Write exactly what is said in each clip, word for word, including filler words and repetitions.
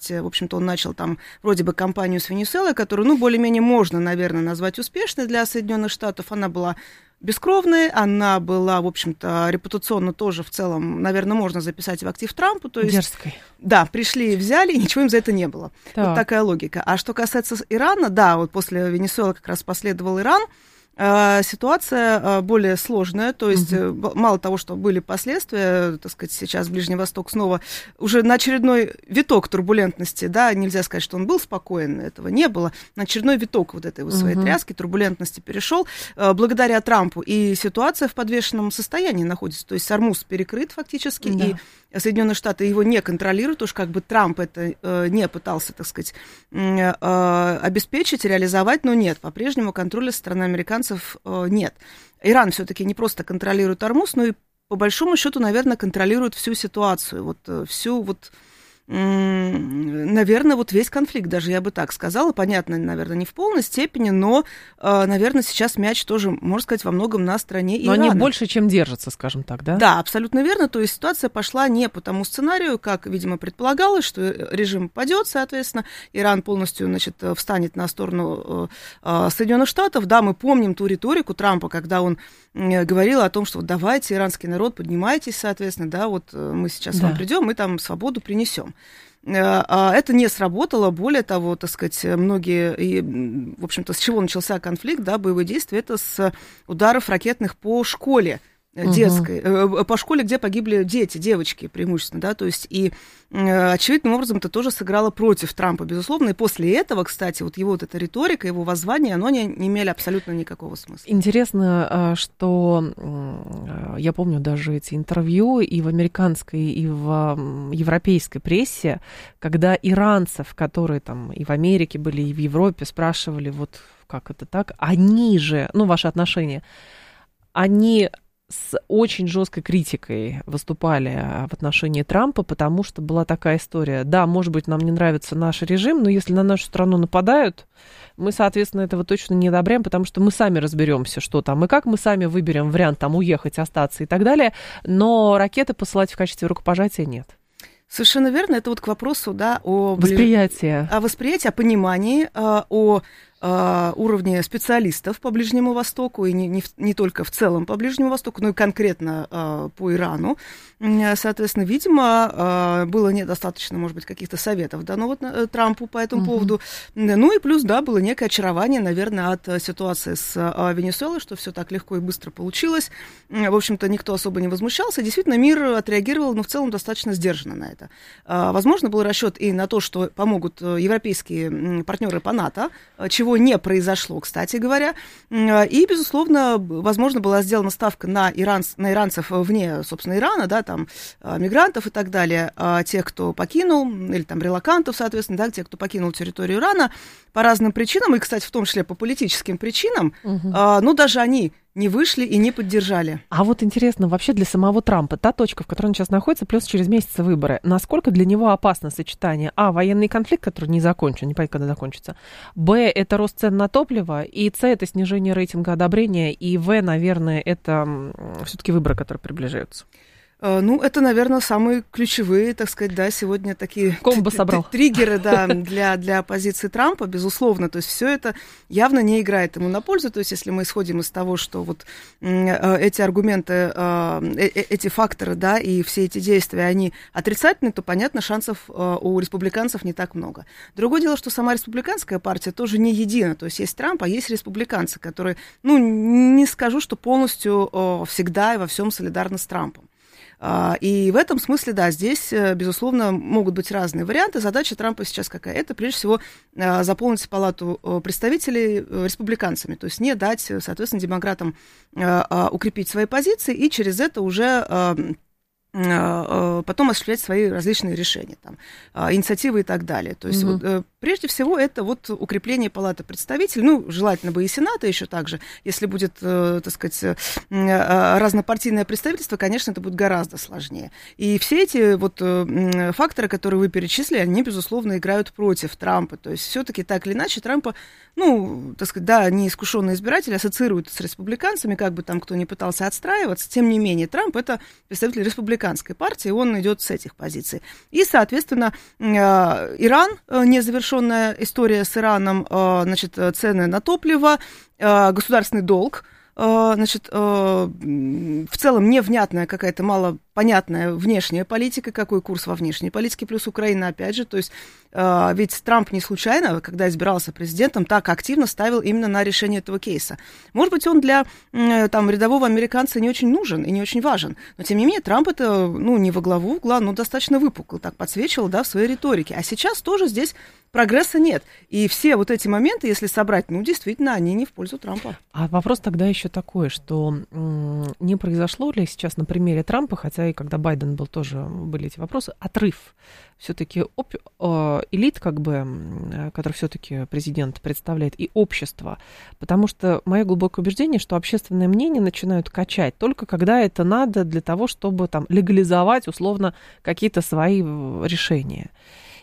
августе, в общем-то, он начал там вроде бы кампанию с Венесуэлой, которую, ну, более-менее можно, наверное, назвать успешной для Соединенных Штатов. Она была бескровной, она была, в общем-то, репутационно тоже в целом, наверное, можно записать в актив Трампу. То есть, дерзкой. Да, пришли и взяли, и ничего им за это не было. Так. Вот такая логика. А что касается Ирана, да, вот после Венесуэлы как раз последовал Иран. Ситуация более сложная, то есть угу. мало того, что были последствия, так сказать, сейчас Ближний Восток снова уже на очередной виток турбулентности, да, нельзя сказать, что он был спокоен, этого не было, на очередной виток вот этой вот своей угу. тряски, турбулентности перешел благодаря Трампу, и ситуация в подвешенном состоянии находится, то есть Ормуз перекрыт фактически, да. и Соединенные Штаты его не контролируют, уж как бы Трамп это э, не пытался, так сказать, э, э, обеспечить, реализовать, но нет, по-прежнему контроля со стороны американцев э, нет. Иран все-таки не просто контролирует Ормуз, но и по большому счету, наверное, контролирует всю ситуацию, вот э, всю вот, э, наверное, вот весь конфликт, даже я бы так сказала, понятно, наверное, не в полной степени, но, э, наверное, сейчас мяч тоже, можно сказать, во многом на стороне Ирана. Но они больше, чем держатся, скажем так, да? Да, абсолютно верно. То есть ситуация пошла не по тому сценарию, как, видимо, предполагалось, что режим падет, соответственно, Иран полностью, значит, встанет на сторону э, Соединенных Штатов. Да, мы помним ту риторику Трампа, когда он э, говорил о том, что вот давайте, иранский народ, поднимайтесь, соответственно, да, вот мы сейчас да. вам придем, мы там свободу принесем. Это не сработало, более того, так сказать, многие, и, в общем-то, с чего начался конфликт, да, боевые действия, это с ударов ракетных по школе детской, угу. по школе, где погибли дети, девочки преимущественно, да, то есть и очевидным образом это тоже сыграло против Трампа, безусловно, и после этого, кстати, вот его вот эта риторика, его воззвание, оно не, не имели абсолютно никакого смысла. Интересно, что я помню даже эти интервью и в американской, и в европейской прессе, когда иранцев, которые там и в Америке были, и в Европе, спрашивали, вот как это так, они же, ну, ваши отношения, они с очень жесткой критикой выступали в отношении Трампа, потому что была такая история. Да, может быть, нам не нравится наш режим, но если на нашу страну нападают, мы, соответственно, этого точно не одобряем, потому что мы сами разберемся, что там и как, мы сами выберем вариант там уехать, остаться и так далее, но ракеты посылать в качестве рукопожатия нет. Совершенно верно. Это вот к вопросу, да, о восприятии, о восприятии, о понимании, о уровне специалистов по Ближнему Востоку, и не, не, не только в целом по Ближнему Востоку, но и конкретно э, по Ирану. Соответственно, видимо, э, было недостаточно, может быть, каких-то советов дано вот, э, Трампу по этому uh-huh. поводу. Ну и плюс, да, было некое очарование, наверное, от ситуации с э, Венесуэлой, что все так легко и быстро получилось. В общем-то, никто особо не возмущался. Действительно, мир отреагировал, но в целом достаточно сдержанно на это. Э, возможно, был расчет и на то, что помогут европейские партнеры по НАТО, чего не произошло, кстати говоря. И, безусловно, возможно, была сделана ставка на, иран, на иранцев вне, собственно, Ирана, да, там, мигрантов и так далее, тех, кто покинул, или там релокантов, соответственно, да, тех, кто покинул территорию Ирана по разным причинам, и, кстати, в том числе по политическим причинам, угу. ну, даже они не вышли и не поддержали. А вот интересно, вообще для самого Трампа, та точка, в которой он сейчас находится, плюс через месяц выборы, насколько для него опасно сочетание, а, военный конфликт, который не закончен, не понятно, когда закончится, б, это рост цен на топливо, и с, это снижение рейтинга одобрения, и в, наверное, это все-таки выборы, которые приближаются. Ну, это, наверное, самые ключевые, так сказать, да, сегодня такие Комбо собрал. триггеры, да, для, для позиции Трампа, безусловно. То есть все это явно не играет ему на пользу. То есть если мы исходим из того, что вот эти аргументы, эти факторы, да, и все эти действия, они отрицательны, то, понятно, шансов у республиканцев не так много. Другое дело, что сама республиканская партия тоже не едина. То есть есть Трамп, а есть республиканцы, которые, ну, не скажу, что полностью всегда и во всем солидарны с Трампом. И в этом смысле, да, здесь, безусловно, могут быть разные варианты. Задача Трампа сейчас какая? Это, прежде всего, заполнить палату представителей республиканцами, то есть не дать, соответственно, демократам укрепить свои позиции и через это уже потом осуществлять свои различные решения, там, инициативы и так далее. То есть, угу. вот, прежде всего, это вот укрепление палаты представителей, ну, желательно бы и Сената еще также. Если будет, так сказать, разнопартийное представительство, конечно, это будет гораздо сложнее. И все эти вот факторы, которые вы перечислили, они, безусловно, играют против Трампа. То есть, все-таки так или иначе Трампа, ну, так сказать, да, неискушенные избиратели ассоциируют с республиканцами, как бы там кто ни пытался отстраиваться, тем не менее, Трамп — это представитель республиканцев. республиканской партии, он идет с этих позиций. И, соответственно, Иран, незавершенная история с Ираном, значит, цены на топливо, государственный долг, значит, в целом невнятная какая-то малопонятная внешняя политика, какой курс во внешней политике, плюс Украина, опять же, то есть ведь Трамп не случайно, когда избирался президентом, так активно ставил именно на решение этого кейса. Может быть, он для там, рядового американца не очень нужен и не очень важен, но, тем не менее, Трамп это, ну, не во главу угла, но достаточно выпукло так подсвечивал, да, в своей риторике. А сейчас тоже здесь прогресса нет. И все вот эти моменты, если собрать, ну, действительно, они не в пользу Трампа. А вопрос тогда еще такой, что м- не произошло ли сейчас на примере Трампа, хотя и когда Байден был, тоже были эти вопросы, отрыв все-таки оп- э- элит, как бы, э- который все-таки президент представляет, и общество. Потому что мое глубокое убеждение, что общественное мнение начинают качать только когда это надо для того, чтобы там легализовать условно какие-то свои решения.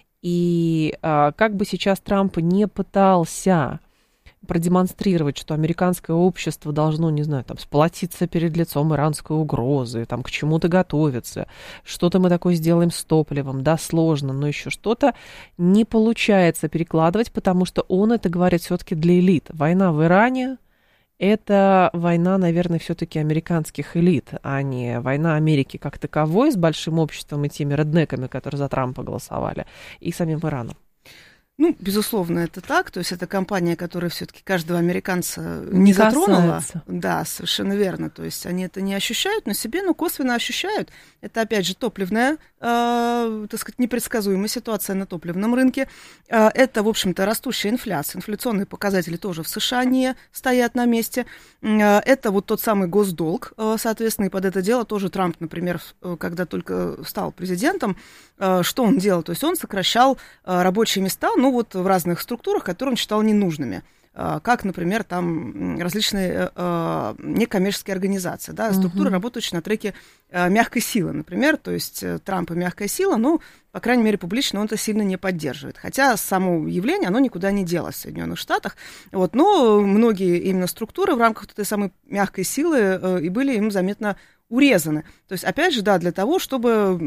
И а, как бы сейчас Трамп не пытался продемонстрировать, что американское общество должно, не знаю, там, сплотиться перед лицом иранской угрозы, там, к чему-то готовиться, что-то мы такое сделаем с топливом, да, сложно, но еще что-то не получается перекладывать, потому что он это говорит все-таки для элит. Война в Иране — это война, наверное, все-таки американских элит, а не война Америки как таковой с большим обществом и теми реднеками, которые за Трампа голосовали, и самим Ираном. Ну, безусловно, это так. То есть это кампания, которая все-таки каждого американца не, не затронула. Да, совершенно верно. То есть они это не ощущают на себе, но косвенно ощущают. Это, опять же, топливная, э, так сказать, непредсказуемая ситуация на топливном рынке. Э, это, в общем-то, растущая инфляция. Инфляционные показатели тоже в США не стоят на месте. Э, это вот тот самый госдолг, э, соответственно, и под это дело тоже Трамп, например, когда только стал президентом, э, что он делал? То есть он сокращал э, рабочие места, ну, вот в разных структурах, которые он считал ненужными, как, например, там различные э, некоммерческие организации, да, структуры, uh-huh. работающие на треке э, мягкой силы, например, то есть Трамп и мягкая сила, ну, по крайней мере, публично он это сильно не поддерживает, хотя само явление, оно никуда не делось в Соединенных Штатах, вот, но многие именно структуры в рамках этой самой мягкой силы э, и были им заметно урезаны. То есть, опять же, да, для того, чтобы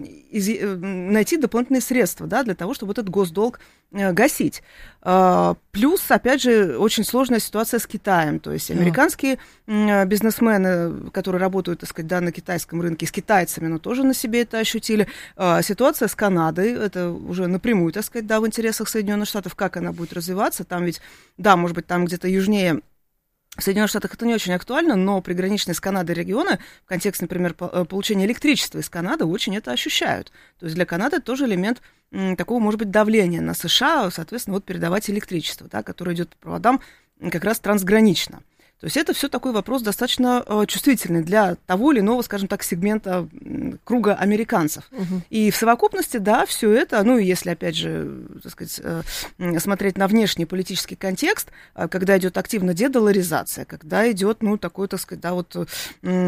найти дополнительные средства, да, для того, чтобы этот госдолг гасить. Плюс, опять же, очень сложная ситуация с Китаем. То есть, американские бизнесмены, которые работают, так сказать, да, на китайском рынке, с китайцами, но тоже на себе это ощутили. Ситуация с Канадой, это уже напрямую, так сказать, да, в интересах Соединенных Штатов, как она будет развиваться. Там ведь, да, может быть, там где-то южнее в Соединенных Штатах это не очень актуально, но приграничные с Канадой регионы в контексте, например, получения электричества из Канады очень это ощущают. То есть для Канады это тоже элемент м, такого, может быть, давления на США, соответственно, вот передавать электричество, да, которое идет по проводам как раз трансгранично. То есть это все такой вопрос достаточно э, чувствительный для того или иного, скажем так, сегмента э, круга американцев. Угу. И в совокупности, да, все это, ну, если, опять же, так сказать, э, смотреть на внешний политический контекст, э, когда идет активно дедоларизация, когда идет, ну, такой, так сказать, да, вот... Э,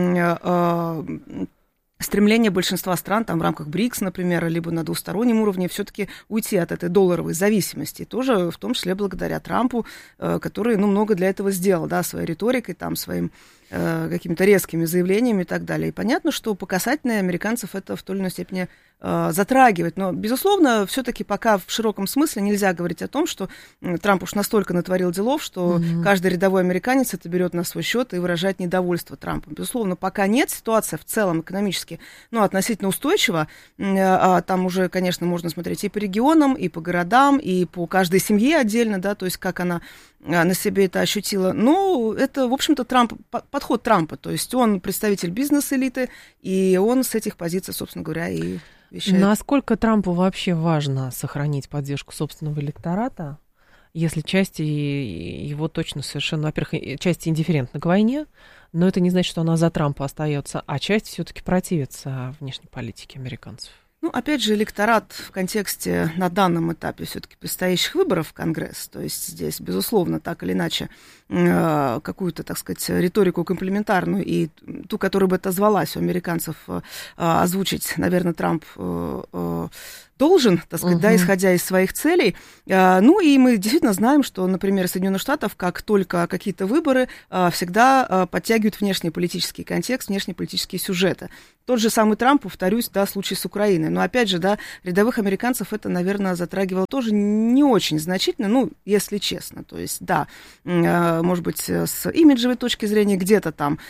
э, стремление большинства стран там, в рамках БРИКС, например, либо на двустороннем уровне все-таки уйти от этой долларовой зависимости. И тоже в том числе благодаря Трампу, э, который ну, много для этого сделал, да, своей риторикой, там, своим э, какими-то резкими заявлениями и так далее. И понятно, что по касательной американцев это в той или иной степени э, затрагивает. Но, безусловно, все-таки пока в широком смысле нельзя говорить о том, что Трамп уж настолько натворил делов, что mm-hmm. каждый рядовой американец это берет на свой счет и выражает недовольство Трампом. Безусловно, пока нет, ситуация в целом экономически ну, относительно устойчиво. А там уже, конечно, можно смотреть и по регионам, и по городам, и по каждой семье отдельно, да, то есть как она на себе это ощутила. Но это, в общем-то, Трамп, подход Трампа, то есть он представитель бизнес-элиты, и он с этих позиций, собственно говоря, и вещает. Насколько Трампу вообще важно сохранить поддержку собственного электората, если часть его точно совершенно, во-первых, часть индифферентна к войне, но это не значит, что она за Трампа остается, а часть все-таки противится внешней политике американцев. Ну, опять же, электорат в контексте на данном этапе все-таки предстоящих выборов в Конгресс, то есть здесь, безусловно, так или иначе, какую-то, так сказать, риторику комплементарную и ту, которая бы отозвалась у американцев, озвучить, наверное, Трамп должен, так сказать, uh-huh. да, исходя из своих целей. Ну, и мы действительно знаем, что, например, из Соединенных Штатов, как только какие-то выборы, всегда подтягивают внешнеполитический контекст, внешнеполитические сюжеты. Тот же самый Трамп, повторюсь, да, случай с Украиной. Но, опять же, да, рядовых американцев это, наверное, затрагивало тоже не очень значительно, ну, если честно. То есть, да, может быть, с имиджевой точки зрения где-то там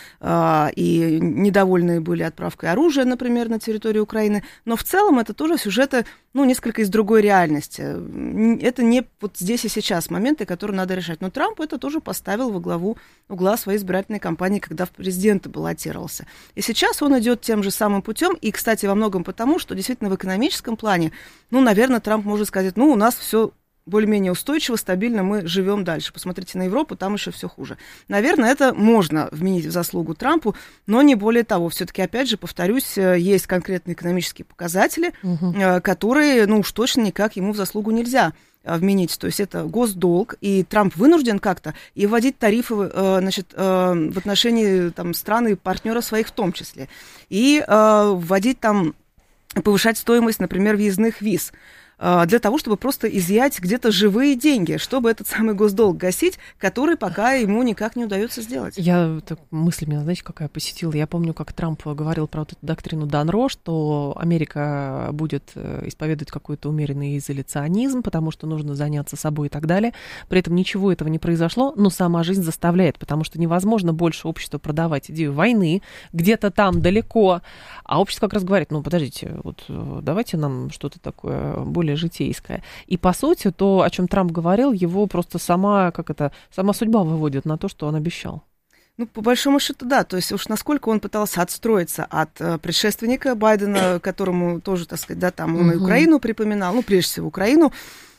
и недовольные были отправкой оружия, например, на территорию Украины, но в целом это тоже сюжеты, ну, несколько из другой реальности. Это не вот здесь и сейчас моменты, которые надо решать. Но Трамп это тоже поставил во главу угла своей избирательной кампании, когда в президенты баллотировался. И сейчас он идет тем же самым путем, и, кстати, во многом потому, что действительно в экономическом плане, ну, наверное, Трамп может сказать, ну, у нас все более-менее устойчиво, стабильно, мы живем дальше. Посмотрите на Европу, там еще все хуже. Наверное, это можно вменить в заслугу Трампу, но не более того. Все-таки, опять же, повторюсь, есть конкретные экономические показатели, угу. которые, ну уж точно никак ему в заслугу нельзя вменить. То есть это госдолг, и Трамп вынужден как-то и вводить тарифы, значит, в отношении там, стран и партнеров своих в том числе, и вводить там, повышать стоимость, например, въездных виз, для того, чтобы просто изъять где-то живые деньги, чтобы этот самый госдолг гасить, который пока ему никак не удается сделать. Я так, мысль меня, знаете, какая посетила. Я помню, как Трамп говорил про вот эту доктрину Данро, что Америка будет исповедовать какой-то умеренный изоляционизм, потому что нужно заняться собой и так далее. При этом ничего этого не произошло, но сама жизнь заставляет, потому что невозможно больше обществу продавать идею войны где-то там далеко, а общество как раз говорит, ну, подождите, вот давайте нам что-то такое более житейское. И, по сути, то, о чем Трамп говорил, его просто сама, как это, сама судьба выводит на то, что он обещал. Ну, по большому счету, да. То есть уж насколько он пытался отстроиться от э, предшественника Байдена, которому тоже, так сказать, да, там он uh-huh. и Украину припоминал, ну, прежде всего, Украину,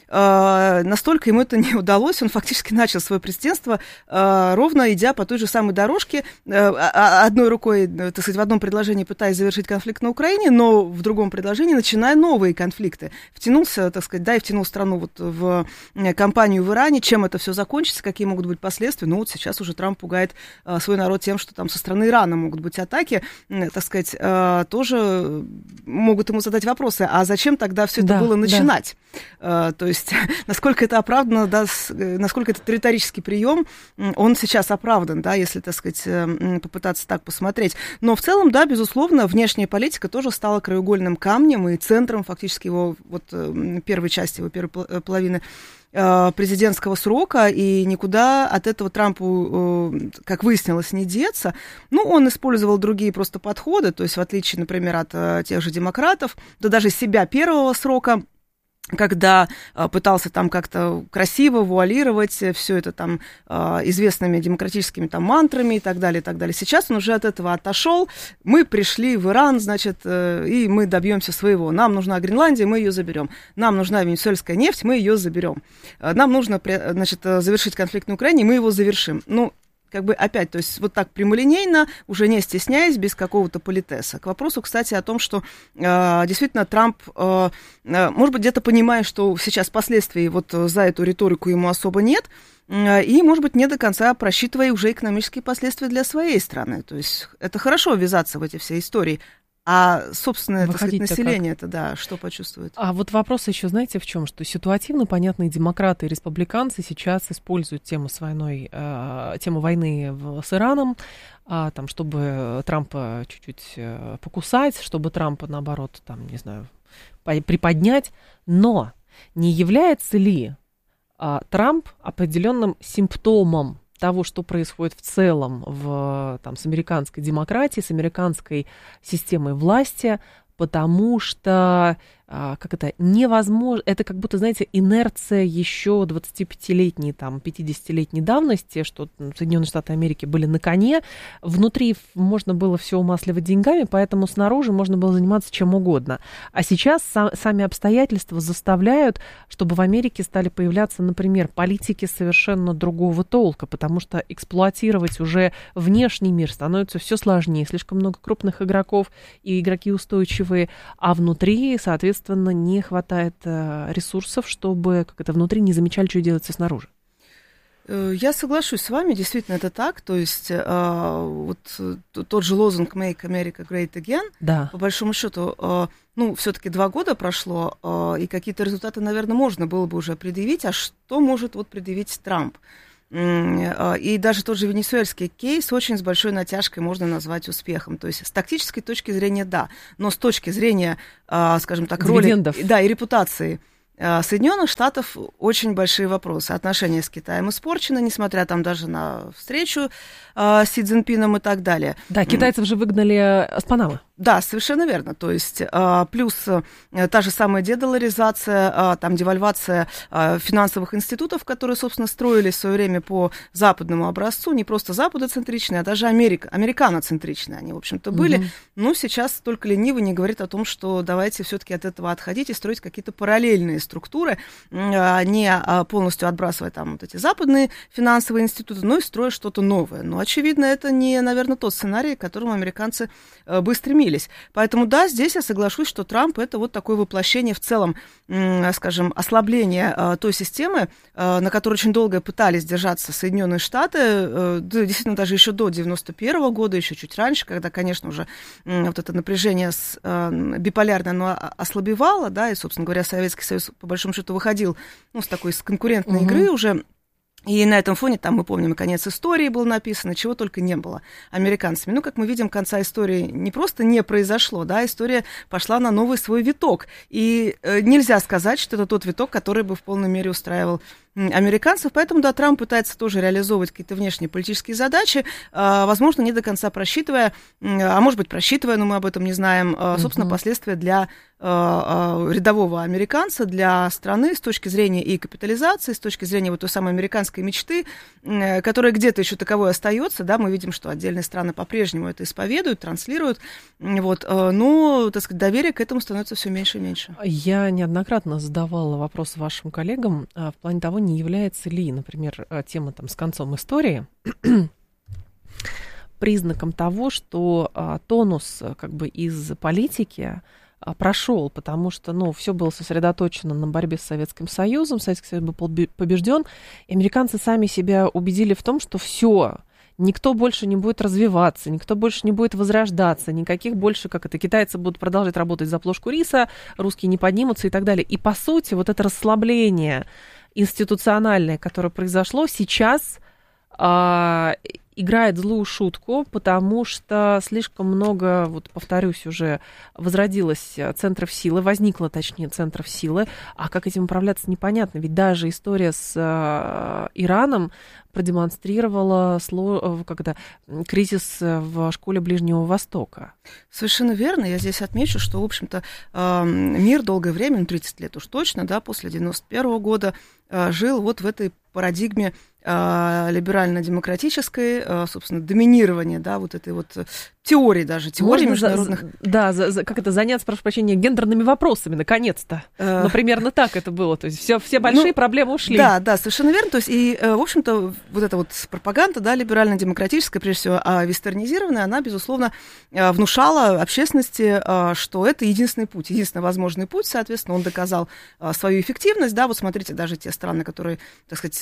Uh, настолько ему это не удалось, он фактически начал свое президентство, uh, ровно идя по той же самой дорожке, uh, одной рукой, так сказать, в одном предложении пытаясь завершить конфликт на Украине, но в другом предложении начиная новые конфликты. Втянулся, так сказать, да, и втянул страну вот в кампанию в Иране. Чем это все закончится, какие могут быть последствия? Ну, вот сейчас уже Трамп пугает uh, свой народ тем, что там со стороны Ирана могут быть атаки, uh, так сказать, uh, тоже могут ему задать вопросы, а зачем тогда все это да, было начинать? Да. Uh, то есть насколько это оправдано, да, насколько этот риторический прием, он сейчас оправдан, да, если, так сказать, попытаться так посмотреть. Но в целом, да, безусловно, внешняя политика тоже стала краеугольным камнем и центром фактически его вот первой части, его первой половины президентского срока, и никуда от этого Трампу, как выяснилось, не деться. Ну, он использовал другие просто подходы, то есть в отличие, например, от тех же демократов, да даже себя первого срока, когда а, пытался там как-то красиво вуалировать все это там а, известными демократическими там мантрами и так далее, и так далее. Сейчас он уже от этого отошел. Мы пришли в Иран, значит, э, и мы добьемся своего. Нам нужна Гренландия, мы ее заберем. Нам нужна венесуэльская нефть, мы ее заберем. Нам нужно, значит, завершить конфликт на Украине, мы его завершим. Ну, как бы опять, то есть вот так прямолинейно, уже не стесняясь, без какого-то политеса. К вопросу, кстати, о том, что э, действительно Трамп, э, э, может быть, где-то понимая, что сейчас последствий вот за эту риторику ему особо нет, э, и, может быть, не до конца просчитывая уже экономические последствия для своей страны. То есть это хорошо ввязаться в эти все истории. А собственное, так сказать, население это, да, что почувствует? А вот вопрос еще, знаете, в чем? Что ситуативно, понятно, и демократы, и республиканцы сейчас используют тему с войной, э, тему войны в, с Ираном, э, там, чтобы Трампа чуть-чуть э, покусать, чтобы Трампа, наоборот, там, не знаю, приподнять. Но не является ли э, Трамп определенным симптомом того, что происходит в целом в, там, с американской демократией, с американской системой власти, потому что, как это, невозможно, это как будто, знаете, инерция еще двадцатипятилетней, там, пятидесятилетней давности, что Соединенные Штаты Америки были на коне, внутри можно было все умасливать деньгами, поэтому снаружи можно было заниматься чем угодно. А сейчас сами обстоятельства заставляют, чтобы в Америке стали появляться, например, политики совершенно другого толка, потому что эксплуатировать уже внешний мир становится все сложнее, слишком много крупных игроков и игроки устойчивые, а внутри, соответственно, не хватает ресурсов, чтобы, как это, внутри не замечали, что делается снаружи. Я соглашусь с вами, действительно это так, то есть вот тот же лозунг «Make America Great Again», да. по большому счету, ну, все-таки два года прошло, и какие-то результаты, наверное, можно было бы уже предъявить, а что может вот предъявить Трамп? И даже тот же венесуэльский кейс очень с большой натяжкой можно назвать успехом. То есть с тактической точки зрения, да, но с точки зрения, скажем так, роли, да, и репутации Соединенных Штатов очень большие вопросы. Отношения с Китаем испорчены, несмотря там даже на встречу э, с Си Цзиньпином и так далее. Да, китайцев же выгнали с Панамы. Да, совершенно верно. То есть э, плюс э, та же самая дедоларизация, э, там девальвация э, финансовых институтов, которые, собственно, строились в свое время по западному образцу, не просто западоцентричные, а даже Америка, американоцентричные они, в общем-то, были. Угу. Но сейчас только ленивый не говорит о том, что давайте все-таки от этого отходить и строить какие-то параллельные структуры, э, не полностью отбрасывая там вот эти западные финансовые институты, но и строя что-то новое. Но, очевидно, это не, наверное, тот сценарий, к которому американцы э, бы стремились. Поэтому, да, здесь я соглашусь, что Трамп — это вот такое воплощение в целом, скажем, ослабления той системы, на которой очень долго пытались держаться Соединенные Штаты, действительно, даже еще до девяносто первого года, еще чуть раньше, когда, конечно, уже вот это напряжение биполярное, оно ослабевало, да, и, собственно говоря, Советский Союз, по большому счету, выходил, ну, с такой с конкурентной угу. игры уже. И на этом фоне, там, мы помним, и конец истории был написан, чего только не было американцами. Ну, как мы видим, конца истории не просто не произошло, да, история пошла на новый свой виток. И э, нельзя сказать, что это тот виток, который бы в полной мере устраивал американцев. Поэтому, да, Трамп пытается тоже реализовывать какие-то внешние политические задачи, э, возможно, не до конца просчитывая, э, а может быть, просчитывая, но мы об этом не знаем, э, собственно, uh-huh. последствия для э, э, рядового американца, для страны с точки зрения и капитализации, с точки зрения вот той самой американской мечты, э, которая где-то еще таковой остается, да, мы видим, что отдельные страны по-прежнему это исповедуют, транслируют, вот, э, но, так сказать, доверие к этому становится все меньше и меньше. Я неоднократно задавала вопрос вашим коллегам в плане того, не является ли, например, тема там с концом истории признаком того, что а, тонус как бы из политики а, прошел, потому что, ну, все было сосредоточено на борьбе с Советским Союзом, Советский Союз был побежден, и американцы сами себя убедили в том, что все. Никто больше не будет развиваться, никто больше не будет возрождаться, никаких больше, как это, китайцы будут продолжать работать за плошку риса, русские не поднимутся и так далее. И, по сути, вот это расслабление институциональное, которое произошло, сейчас а, играет злую шутку, потому что слишком много, вот повторюсь уже, возродилось центров силы, возникло, точнее, центров силы, а как этим управляться, непонятно. Ведь даже история с а, Ираном продемонстрировала когда, кризис в школе Ближнего Востока. Совершенно верно. Я здесь отмечу, что, в общем-то, мир долгое время, ну, тридцать лет уж точно, да, после девяносто первого года, жил вот в этой парадигме либерально-демократической, собственно, доминирования, да, вот этой вот теории даже, теории Можно международных... За, да, за, за, как это, заняться, прошу прощения, гендерными вопросами, наконец-то. Uh, ну, примерно так это было, то есть все, все большие ну, проблемы ушли. Да, да, совершенно верно, то есть и, в общем-то, вот эта вот пропаганда, да, либерально-демократическая, прежде всего, вестернизированная, она, безусловно, внушала общественности, что это единственный путь, единственный возможный путь, соответственно, он доказал свою эффективность, да, вот смотрите, даже те страны, которые, так сказать,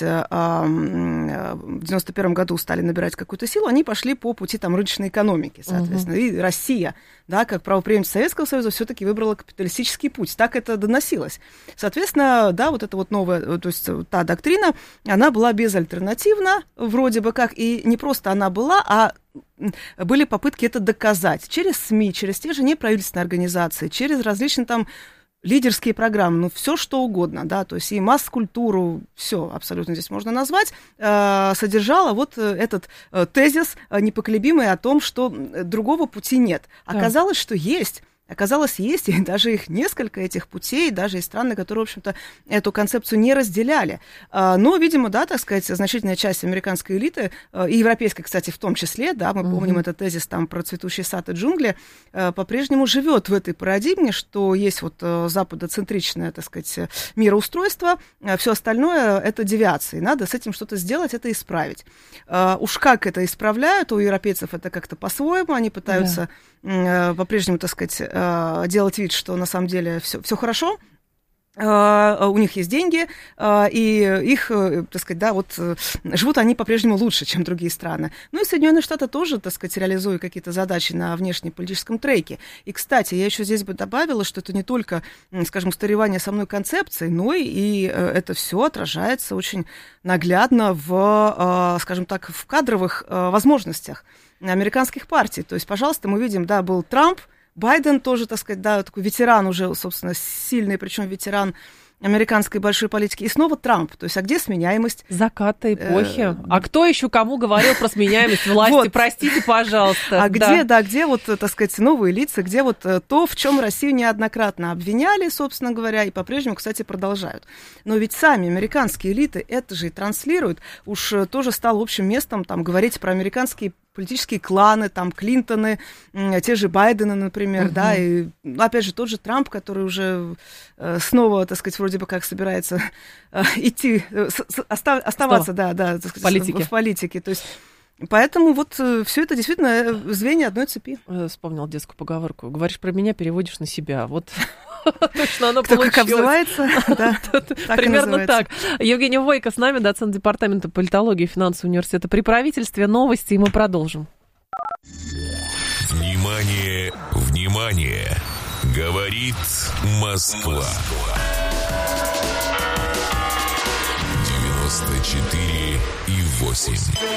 в девяносто первом году стали набирать какую-то силу, они пошли по пути там рыночной экономики, соответственно. Uh-huh. И Россия, да, как правопреемница Советского Союза, все-таки выбрала капиталистический путь. Так это доносилось. Соответственно, да, вот эта вот новая, то есть та доктрина, она была безальтернативна, вроде бы как, и не просто она была, а были попытки это доказать через СМИ, через те же неправительственные организации, через различные там лидерские программы, ну, все что угодно, да, то есть и масс-культуру, все абсолютно здесь можно назвать, э, содержала вот этот э, тезис э, непоколебимый о том, что другого пути нет. Да. Оказалось, что есть. Оказалось, есть, и даже их несколько, этих путей, даже и страны, которые, в общем-то, эту концепцию не разделяли. Но, видимо, да, так сказать, значительная часть американской элиты, и европейской, кстати, в том числе, да, мы mm-hmm. помним этот тезис там про цветущий сад и джунгли, по-прежнему живет в этой парадигме, что есть вот западоцентричное, так сказать, мироустройство, все остальное — это девиации, надо с этим что-то сделать, это исправить. Уж как это исправляют, у европейцев это как-то по-своему, они пытаются yeah. по-прежнему, так сказать, делать вид, что на самом деле все, все хорошо. у них есть деньги, и их, так сказать, да, вот живут они по-прежнему лучше, чем другие страны. Ну и Соединенные Штаты тоже, так сказать, реализуют какие-то задачи на внешнеполитическом треке. И, кстати, я еще здесь бы добавила, что это не только, скажем, устаревание самой концепции, но и это все отражается очень наглядно в, скажем так, в кадровых возможностях американских партий. То есть, пожалуйста, мы видим, да, был Трамп, Байден тоже, так сказать, да, такой ветеран уже, собственно, сильный, причем ветеран американской большой политики. И снова Трамп. То есть, а где сменяемость? Заката эпохи. Э- а кто еще кому говорил про сменяемость власти? Вот. Простите, пожалуйста. А да. где, да, где вот, так сказать, новые лица, где вот то, в чем Россию неоднократно обвиняли, собственно говоря, и по-прежнему, кстати, продолжают. Но ведь сами американские элиты это же и транслируют. Уж тоже стало общим местом там говорить про американские политические кланы, там, Клинтоны, те же Байдены, например, uh-huh. да, и, опять же, тот же Трамп, который уже э, снова, так сказать, вроде бы как собирается э, идти, э, с, оста- оставаться, да, да, так сказать, в, в политике, то есть... Поэтому вот все это действительно звенья одной цепи. Вспомнил детскую поговорку. Говоришь про меня, переводишь на себя. Вот точно оно получилось. Кто как обзывается, да, примерно так. Евгения Войко с нами, доцент департамента политологии и финансового университета при правительстве. Новости, и мы продолжим. Внимание, внимание! Говорит Москва. девяносто четыре и восемь.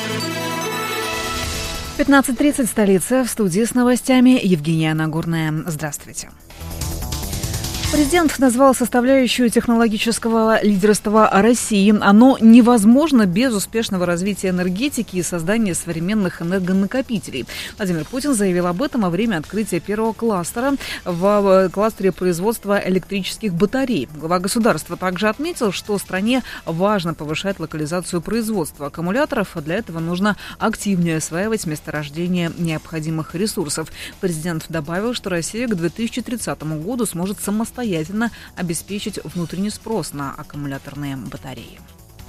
пятнадцать тридцать, столица, в студии с новостями Евгения Нагорная. Здравствуйте. Президент назвал составляющую технологического лидерства России. Оно невозможно без успешного развития энергетики и создания современных энергонакопителей. Владимир Путин заявил об этом во время открытия первого кластера в кластере производства электрических батарей. Глава государства также отметил, что стране важно повышать локализацию производства аккумуляторов, а для этого нужно активнее осваивать месторождение необходимых ресурсов. Президент добавил, что Россия к две тысячи тридцатому году сможет самостоятельно самостоятельно обеспечить внутренний спрос на аккумуляторные батареи.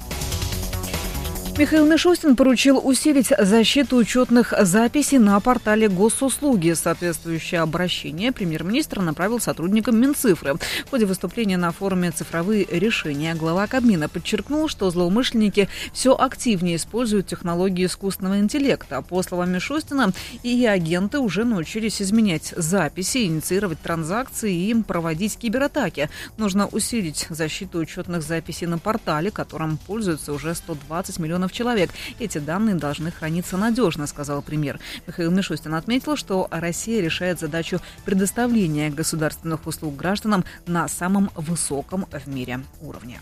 Михаил Мишустин поручил усилить защиту учетных записей на портале госуслуги. Соответствующее обращение премьер-министр направил сотрудникам Минцифры. В ходе выступления на форуме «Цифровые решения» глава Кабмина подчеркнул, что злоумышленники все активнее используют технологии искусственного интеллекта. По словам Мишустина, и агенты уже научились изменять записи, инициировать транзакции и проводить кибератаки. Нужно усилить защиту учетных записей на портале, которым пользуются уже сто двадцать миллионов человек. Эти данные должны храниться надежно, сказал премьер. Михаил Мишустин отметил, что Россия решает задачу предоставления государственных услуг гражданам на самом высоком в мире уровне.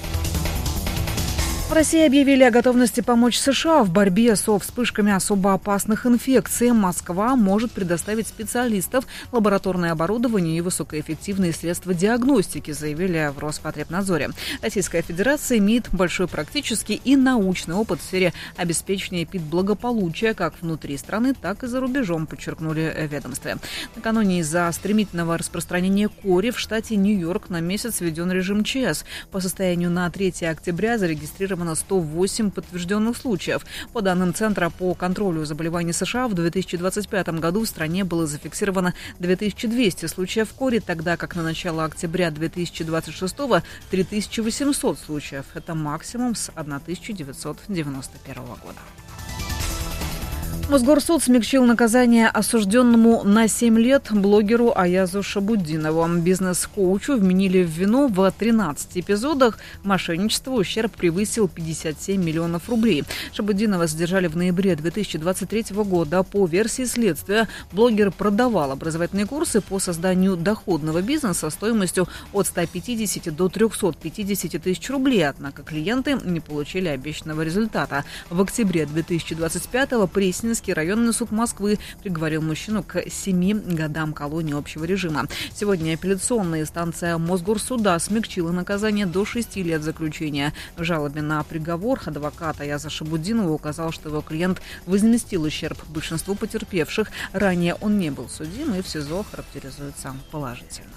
В России объявили о готовности помочь США в борьбе со вспышками особо опасных инфекций. Москва может предоставить специалистов, лабораторное оборудование и высокоэффективные средства диагностики, заявили в Роспотребнадзоре. Российская Федерация имеет большой практический и научный опыт в сфере обеспечения эпидблагополучия как внутри страны, так и за рубежом, подчеркнули в ведомстве. Накануне из-за стремительного распространения кори в штате Нью-Йорк на месяц введен режим ЧС. По состоянию на третье октября зарегистрировано сто восемь подтвержденных случаев. По данным Центра по контролю заболеваний США, в две тысячи двадцать пятом году в стране было зафиксировано две тысячи двести случаев кори, тогда как на начало октября две тысячи двадцать шестого три тысячи восемьсот случаев. Это максимум с тысяча девятьсот девяносто первого года. Мосгорсуд смягчил наказание осужденному на семь лет блогеру Аязу Шабуддинову. Бизнес-коучу вменили в вину в тринадцати эпизодах мошенничества. Ущерб превысил пятьдесят семь миллионов рублей. Шабуддинова задержали в ноябре две тысячи двадцать третьего года. По версии следствия, блогер продавал образовательные курсы по созданию доходного бизнеса стоимостью от ста пятидесяти до трехсот пятидесяти тысяч рублей. Однако клиенты не получили обещанного результата. В октябре две тысячи двадцать пятого Пресненский районный суд Москвы приговорил мужчину к семи годам колонии общего режима. Сегодня апелляционная инстанция Мосгорсуда смягчила наказание до шести лет заключения. В жалобе на приговор адвокат Аяза Шабуддинова указал, что его клиент возместил ущерб большинству потерпевших. Ранее он не был судим и в СИЗО характеризуется положительно.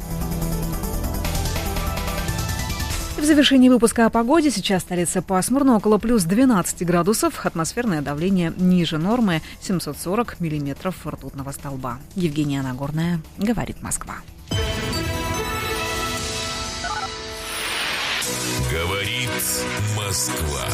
В завершении выпуска о погоде. Сейчас столица пасмурно, около плюс двенадцати градусов. Атмосферное давление ниже нормы, семьсот сорок миллиметров ртутного столба. Евгения Нагорная, говорит Москва. Говорит Москва.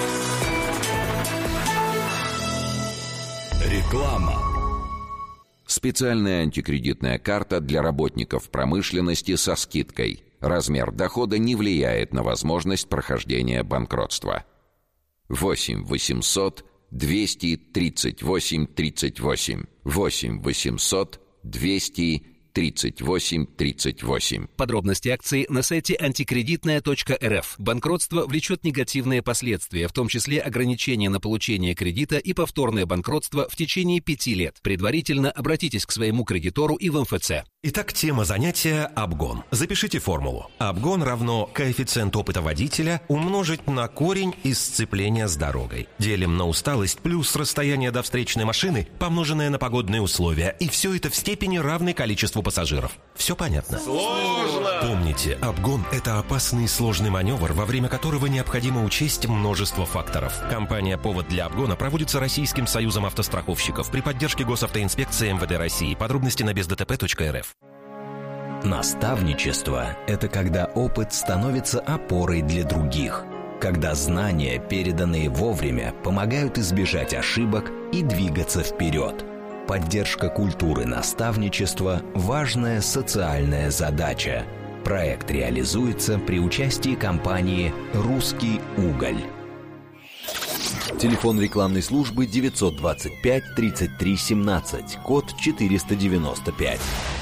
Реклама. Специальная антикредитная карта для работников промышленности со скидкой. Размер дохода не влияет на возможность прохождения банкротства. восемь восемьсот двести тридцать восемь тридцать восемь. восемь восемьсот двести тридцать восемь тридцать восемь. Подробности акции на сайте антикредитная точка эр эф. Банкротство влечет негативные последствия, в том числе ограничения на получение кредита и повторное банкротство в течение пяти лет. Предварительно обратитесь к своему кредитору и в эм эф цэ. Итак, тема занятия – обгон. Запишите формулу. Обгон равно коэффициент опыта водителя умножить на корень из сцепления с дорогой. Делим на усталость плюс расстояние до встречной машины, помноженное на погодные условия. И все это в степени равной количеству пассажиров. Все понятно? Сложно! Помните, обгон – это опасный и сложный маневр, во время которого необходимо учесть множество факторов. Компания «Повод для обгона» проводится Российским союзом автостраховщиков при поддержке Госавтоинспекции эм вэ дэ России. Подробности на без дэ тэ пэ точка эр эф. Наставничество – это когда опыт становится опорой для других. Когда знания, переданные вовремя, помогают избежать ошибок и двигаться вперед. Поддержка культуры наставничества – важная социальная задача. Проект реализуется при участии компании «Русский уголь». Телефон рекламной службы девятьсот двадцать пять тридцать три семнадцать, код четыреста девяносто пять.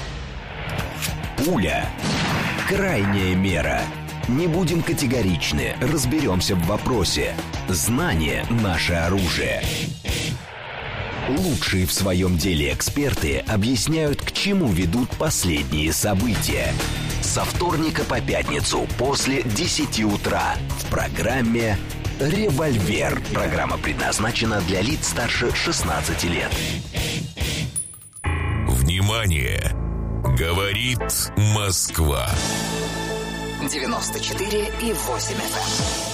Пуля. Крайняя мера. Не будем категоричны, разберемся в вопросе. Знание – наше оружие. Лучшие в своем деле эксперты объясняют, к чему ведут последние события. Со вторника по пятницу после десяти утра в программе «Револьвер». Программа предназначена для лиц старше шестнадцати лет. Внимание! Говорит Москва. девяносто четыре и восемь эф эм.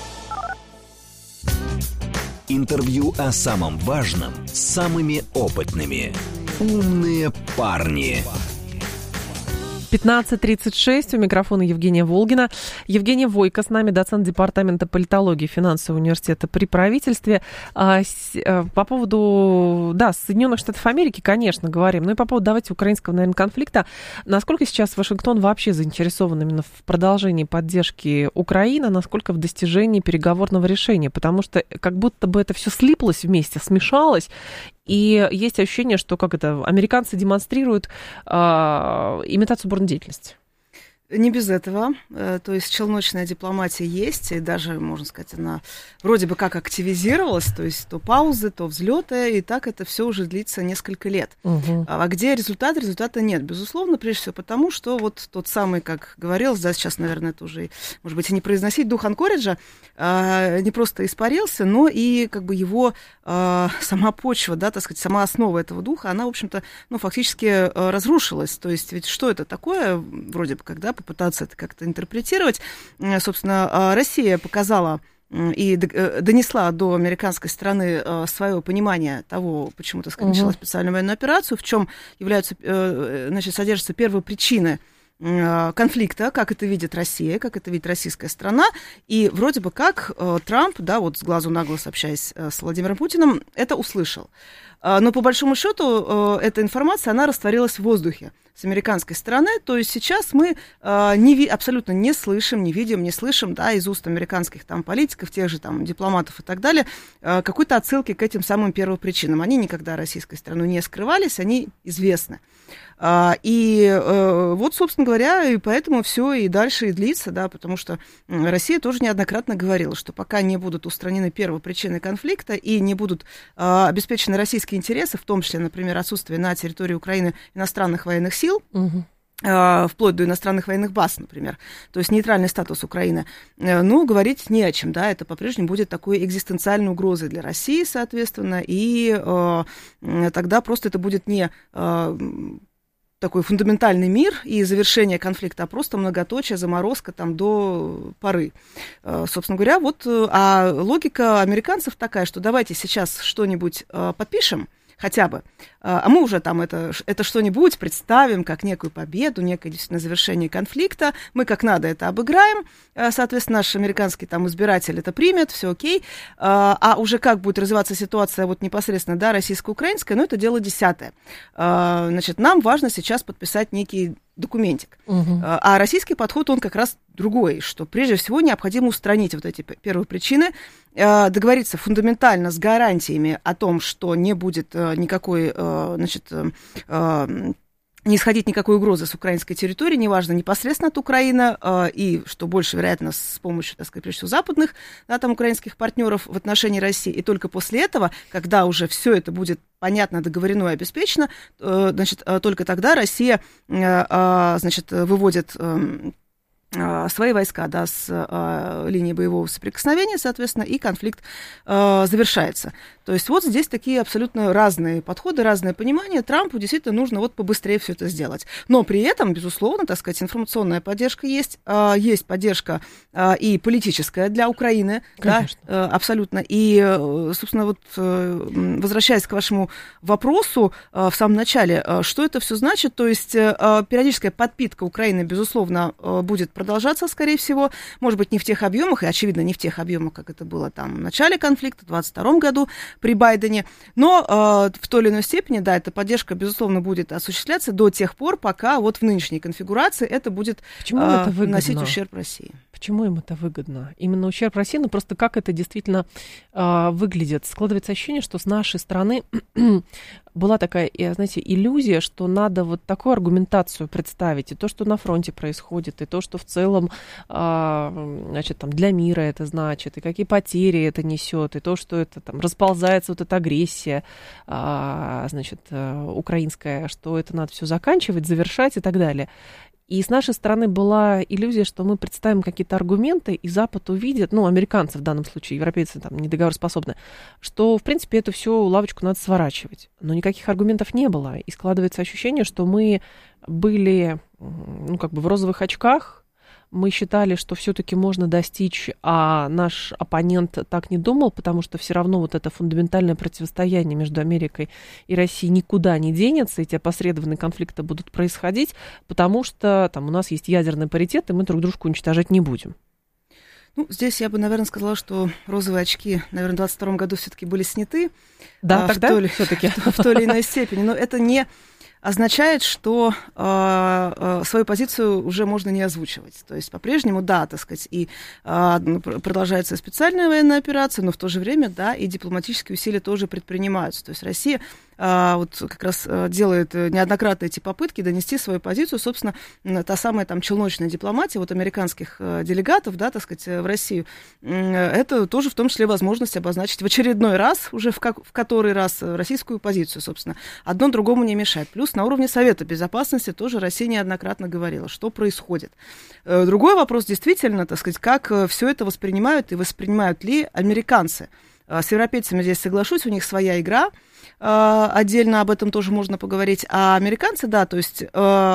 Интервью о самом важном с самыми опытными. Умные парни. пятнадцать тридцать шесть, у микрофона Евгения Волгина. Евгения Войко с нами, доцент департамента политологии финансового университета при правительстве. А, с, а, по поводу, да, Соединенных Штатов Америки, конечно, говорим, ну и по поводу, давайте, украинского, наверное, конфликта. Насколько сейчас Вашингтон вообще заинтересован именно в продолжении поддержки Украины, насколько в достижении переговорного решения? Потому что как будто бы это все слиплось вместе, смешалось. И есть ощущение, что как это, американцы демонстрируют э, имитацию бурной деятельности. Не без этого. То есть челночная дипломатия есть, и даже, можно сказать, она вроде бы как активизировалась, то есть то паузы, то взлеты, и так это все уже длится несколько лет. Угу. А где результат? Результата нет. Безусловно, прежде всего потому, что вот тот самый, как говорилось, да, сейчас, наверное, это уже, может быть, и не произносить, дух Анкориджа не просто испарился, но и как бы его сама почва, да, так сказать, сама основа этого духа, она, в общем-то, ну, фактически разрушилась. То есть ведь что это такое, вроде бы, когда попытаться это как-то интерпретировать. Собственно, Россия показала и донесла до американской стороны свое понимание того, почему, так сказать, начала специальную военную операцию, в чем являются, значит, содержатся первые причины конфликта, как это видит Россия, как это видит российская страна, и вроде бы как Трамп, да, вот с глазу на глаз общаясь с Владимиром Путиным, это услышал. Но по большому счету эта информация, она растворилась в воздухе с американской стороны, то есть сейчас мы не, абсолютно не слышим, не видим, не слышим, да, из уст американских там политиков, тех же там дипломатов и так далее, какой-то отсылки к этим самым первопричинам. Они никогда российской стороной не скрывались, они известны. И вот, собственно говоря, и поэтому все и дальше и длится, да, потому что Россия тоже неоднократно говорила, что пока не будут устранены первопричины конфликта и не будут обеспечены российские интересы, в том числе, например, отсутствие на территории Украины иностранных военных сил, угу. вплоть до иностранных военных баз, например, то есть нейтральный статус Украины, ну, говорить не о чем, да, это по-прежнему будет такой экзистенциальной угрозой для России, соответственно, и э, тогда просто это будет не э, такой фундаментальный мир и завершение конфликта, а просто многоточие, заморозка там до поры. Э, собственно говоря, вот, а логика американцев такая, что давайте сейчас что-нибудь э, подпишем, хотя бы, а мы уже там это, это что-нибудь представим как некую победу, некое действительно завершение конфликта, мы как надо это обыграем, соответственно, наш американский там избиратель это примет, все окей, а уже как будет развиваться ситуация вот непосредственно, да, российско-украинская, ну, это дело десятое. Значит, нам важно сейчас подписать некий документик. Угу. А российский подход, он как раз другой, что прежде всего необходимо устранить вот эти первые причины, договориться фундаментально с гарантиями о том, что не будет никакой, значит, не исходить никакой угрозы с украинской территории, неважно, непосредственно от Украины, э, и, что больше вероятно, с помощью, так сказать, прежде всего, западных, да, там, украинских партнеров в отношении России. И только после этого, когда уже все это будет понятно, договорено и обеспечено, э, значит, э, только тогда Россия, э, э, значит, выводит э, свои войска, да, с э, линии боевого соприкосновения, соответственно, и конфликт э, завершается. То есть вот здесь такие абсолютно разные подходы, разное понимание. Трампу действительно нужно вот побыстрее все это сделать. Но при этом, безусловно, так сказать, информационная поддержка есть, э, есть поддержка э, и политическая для Украины, да, э, абсолютно. И, э, собственно, вот э, возвращаясь к вашему вопросу э, в самом начале, э, что это все значит? То есть э, периодическая подпитка Украины, безусловно, э, будет продолжаться, скорее всего, может быть, не в тех объемах, и, очевидно, не в тех объемах, как это было там в начале конфликта, в двадцать втором году при Байдене, но э, в той или иной степени, да, эта поддержка, безусловно, будет осуществляться до тех пор, пока вот в нынешней конфигурации это будет э, это наносить ущерб России. Почему им это выгодно? Именно ущерб России, ну просто как это действительно э, выглядит? Складывается ощущение, что с нашей стороны была такая, знаете, иллюзия, что надо вот такую аргументацию представить, и то, что на фронте происходит, и то, что в целом, э, значит, там, для мира это значит, и какие потери это несет, и то, что это там расползается вот эта агрессия, э, значит, э, украинская, что это надо все заканчивать, завершать и так далее. И с нашей стороны была иллюзия, что мы представим какие-то аргументы, и Запад увидит, ну, американцы в данном случае, европейцы там недоговороспособны, что, в принципе, эту всю лавочку надо сворачивать. Но никаких аргументов не было. И складывается ощущение, что мы были, ну, как бы в розовых очках, мы считали, что все-таки можно достичь, а наш оппонент так не думал, потому что все равно вот это фундаментальное противостояние между Америкой и Россией никуда не денется, эти опосредованные конфликты будут происходить, потому что там у нас есть ядерный паритет, и мы друг дружку уничтожать не будем. Ну, здесь я бы, наверное, сказала, что розовые очки, наверное, в двадцать втором году все-таки были сняты. Да, а, тогда в той, все-таки. В, в той или иной степени. Но это не означает, что э, э, свою позицию уже можно не озвучивать. То есть по-прежнему, да, так сказать, и э, продолжается специальная военная операция, но в то же время, да, и дипломатические усилия тоже предпринимаются. То есть Россия э, вот как раз делает неоднократно эти попытки донести свою позицию, собственно, та самая там челночная дипломатия вот американских э, делегатов, да, так сказать, в Россию, э, это тоже в том числе возможность обозначить в очередной раз, уже в, как, в который раз российскую позицию, собственно. Одно другому не мешает. Плюс на уровне Совета Безопасности тоже Россия неоднократно говорила, что происходит. Другой вопрос действительно, так сказать, как все это воспринимают и воспринимают ли американцы. С европейцами здесь соглашусь, у них своя игра, отдельно об этом тоже можно поговорить. А американцы, да, то есть...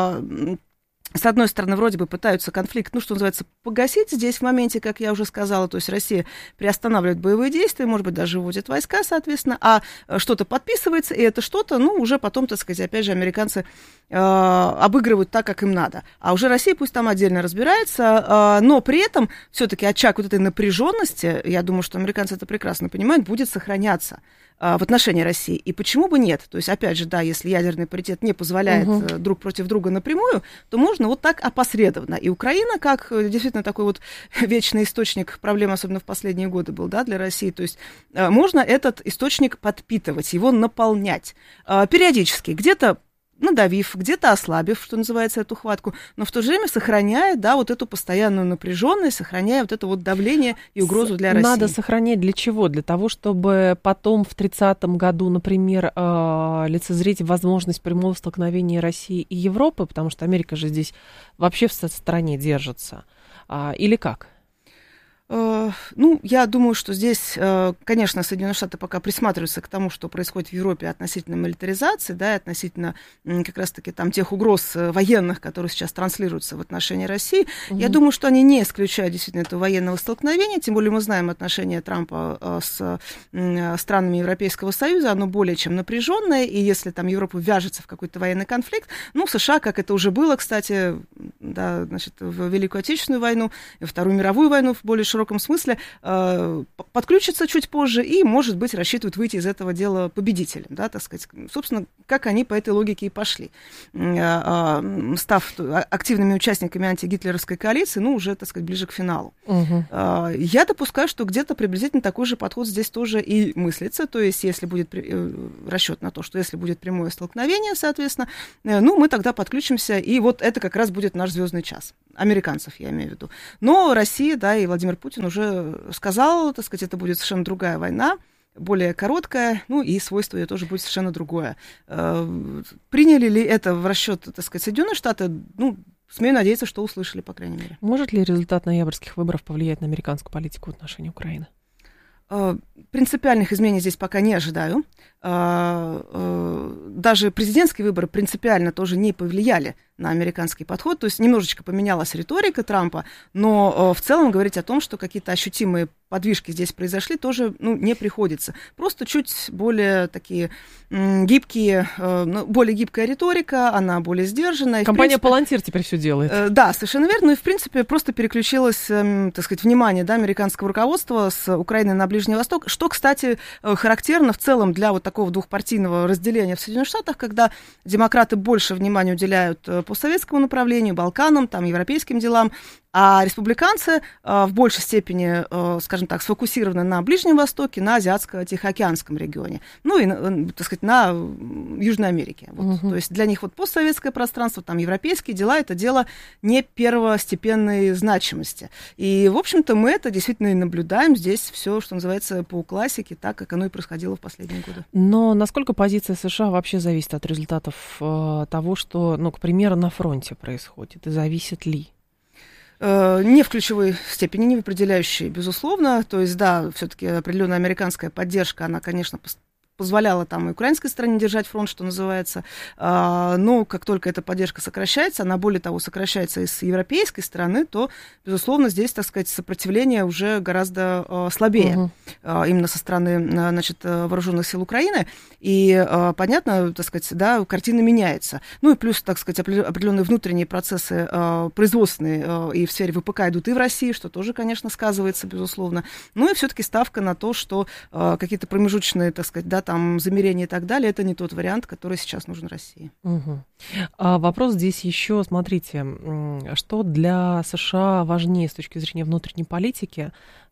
С одной стороны, вроде бы пытаются конфликт, ну, что называется, погасить здесь в моменте, как я уже сказала, то есть Россия приостанавливает боевые действия, может быть, даже вводит войска, соответственно, а что-то подписывается, и это что-то, ну, уже потом, так сказать, опять же, американцы э, обыгрывают так, как им надо. А уже Россия пусть там отдельно разбирается, э, но при этом все-таки очаг вот этой напряженности, я думаю, что американцы это прекрасно понимают, будет сохраняться в отношении России. И почему бы нет? То есть, опять же, да, если ядерный паритет не позволяет угу. друг против друга напрямую, то можно вот так опосредованно. И Украина, как действительно такой вот вечный источник проблем, особенно в последние годы был, да, для России, то есть можно этот источник подпитывать, его наполнять периодически, где-то надавив, где-то ослабив, что называется, эту хватку, но в то же время сохраняя, да, вот эту постоянную напряженность, сохраняя вот это вот давление и угрозу для России. Надо сохранять для чего? Для того, чтобы потом в тридцатом году, например, лицезреть возможность прямого столкновения России и Европы, потому что Америка же здесь вообще в стороне держится. Или как? Ну, я думаю, что здесь, конечно, Соединенные Штаты пока присматриваются к тому, что происходит в Европе относительно милитаризации, да, и относительно как раз-таки там тех угроз военных, которые сейчас транслируются в отношении России. Угу. Я думаю, что они не исключают действительно этого военного столкновения, тем более мы знаем отношения Трампа с странами Европейского Союза, оно более чем напряженное, и если там Европа вяжется в какой-то военный конфликт, ну, США, как это уже было, кстати, да, значит, в Великую Отечественную войну, Вторую мировую войну в более широком смысле, э, подключится чуть позже и, может быть, рассчитывают выйти из этого дела победителем, да, так сказать. Собственно, как они по этой логике и пошли. Э, э, став активными участниками антигитлеровской коалиции, ну, уже, так сказать, ближе к финалу. Угу. Э, я допускаю, что где-то приблизительно такой же подход здесь тоже и мыслится, то есть если будет э, расчет на то, что если будет прямое столкновение, соответственно, э, ну, мы тогда подключимся, и вот это как раз будет наш звездный час. Американцев, я имею в виду. Но Россия, да, и Владимир Путин уже сказал, так сказать, это будет совершенно другая война, более короткая, ну и свойство ее тоже будет совершенно другое. Приняли ли это в расчет, так сказать, Соединенные Штаты? Ну, смею надеяться, что услышали, по крайней мере. Может ли результат ноябрьских выборов повлиять на американскую политику в отношении Украины? Принципиальных изменений здесь пока не ожидаю. Даже президентские выборы принципиально тоже не повлияли на американский подход, то есть немножечко поменялась риторика Трампа, но в целом говорить о том, что какие-то ощутимые подвижки здесь произошли, тоже, ну, не приходится. Просто чуть более такие гибкие, более гибкая риторика, она более сдержанная. Компания «Палантир» теперь все делает. Да, совершенно верно, и в принципе просто переключилось, так сказать, внимание, да, американского руководства с Украины на Ближний Восток, что, кстати, характерно в целом для вот такого двухпартийного разделения в Соединенных Штатах, когда демократы больше внимания уделяют постсоветскому направлению, Балканам, там, европейским делам, а республиканцы в большей степени, скажем так, сфокусированы на Ближнем Востоке, на Азиатско-Тихоокеанском регионе, ну и, так сказать, на Южной Америке. Вот. Uh-huh. То есть для них вот постсоветское пространство, там, европейские дела, это дело не первостепенной значимости. И, в общем-то, мы это действительно и наблюдаем здесь все, что называется, по классике, так, как оно и происходило в последние годы. Но насколько позиция США вообще зависит от результатов э, того, что, ну, к примеру, на фронте происходит, и зависит ли? Не в ключевой степени, не в определяющей, безусловно. То есть, да, все-таки определенная американская поддержка, она, конечно, позволяла там и украинской стороне держать фронт, что называется, но как только эта поддержка сокращается, она, более того, сокращается и с европейской стороны, то, безусловно, здесь, так сказать, сопротивление уже гораздо слабее, угу. именно со стороны, значит, вооруженных сил Украины, и, понятно, так сказать, да, картина меняется. Ну и плюс, так сказать, определенные внутренние процессы производственные и в сфере ВПК идут и в России, что тоже, конечно, сказывается, безусловно. Ну и все-таки ставка на то, что какие-то промежуточные, так сказать, да, там замерения и так далее, это не тот вариант, который сейчас нужен России. Угу. А вопрос здесь еще, смотрите, что для США важнее с точки зрения внутренней политики,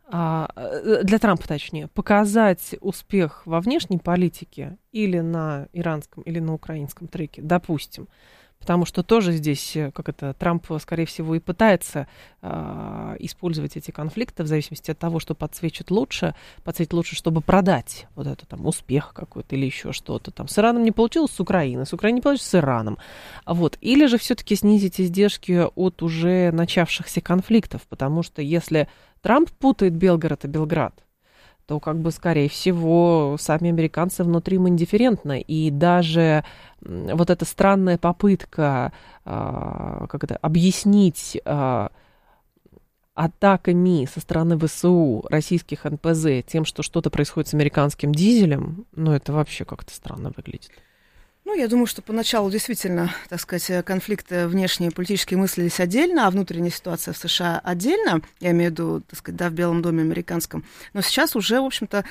для Трампа точнее, показать успех во внешней политике или на иранском, или на украинском треке, допустим. Потому что тоже здесь, как это, Трамп, скорее всего, и пытается э, использовать эти конфликты в зависимости от того, что подсвечит лучше, подсветит лучше, чтобы продать вот это там успех какой-то или еще что-то. Там с Ираном не получилось, с Украиной, с Украиной не получилось, с Ираном. Вот. Или же все-таки снизить издержки от уже начавшихся конфликтов, потому что если Трамп путает Белгород и Белград, то, как бы, скорее всего, сами американцы внутри им индифферентны. И даже вот эта странная попытка а, как это, объяснить а, атаками со стороны ВСУ российских эн пэ зэ тем, что что-то происходит с американским дизелем, ну, это вообще как-то странно выглядит. Ну, я думаю, что поначалу действительно, так сказать, конфликты внешние политические мыслились отдельно, а внутренняя ситуация в США отдельно, я имею в виду, так сказать, да, в Белом доме американском. Но сейчас уже, в общем-то,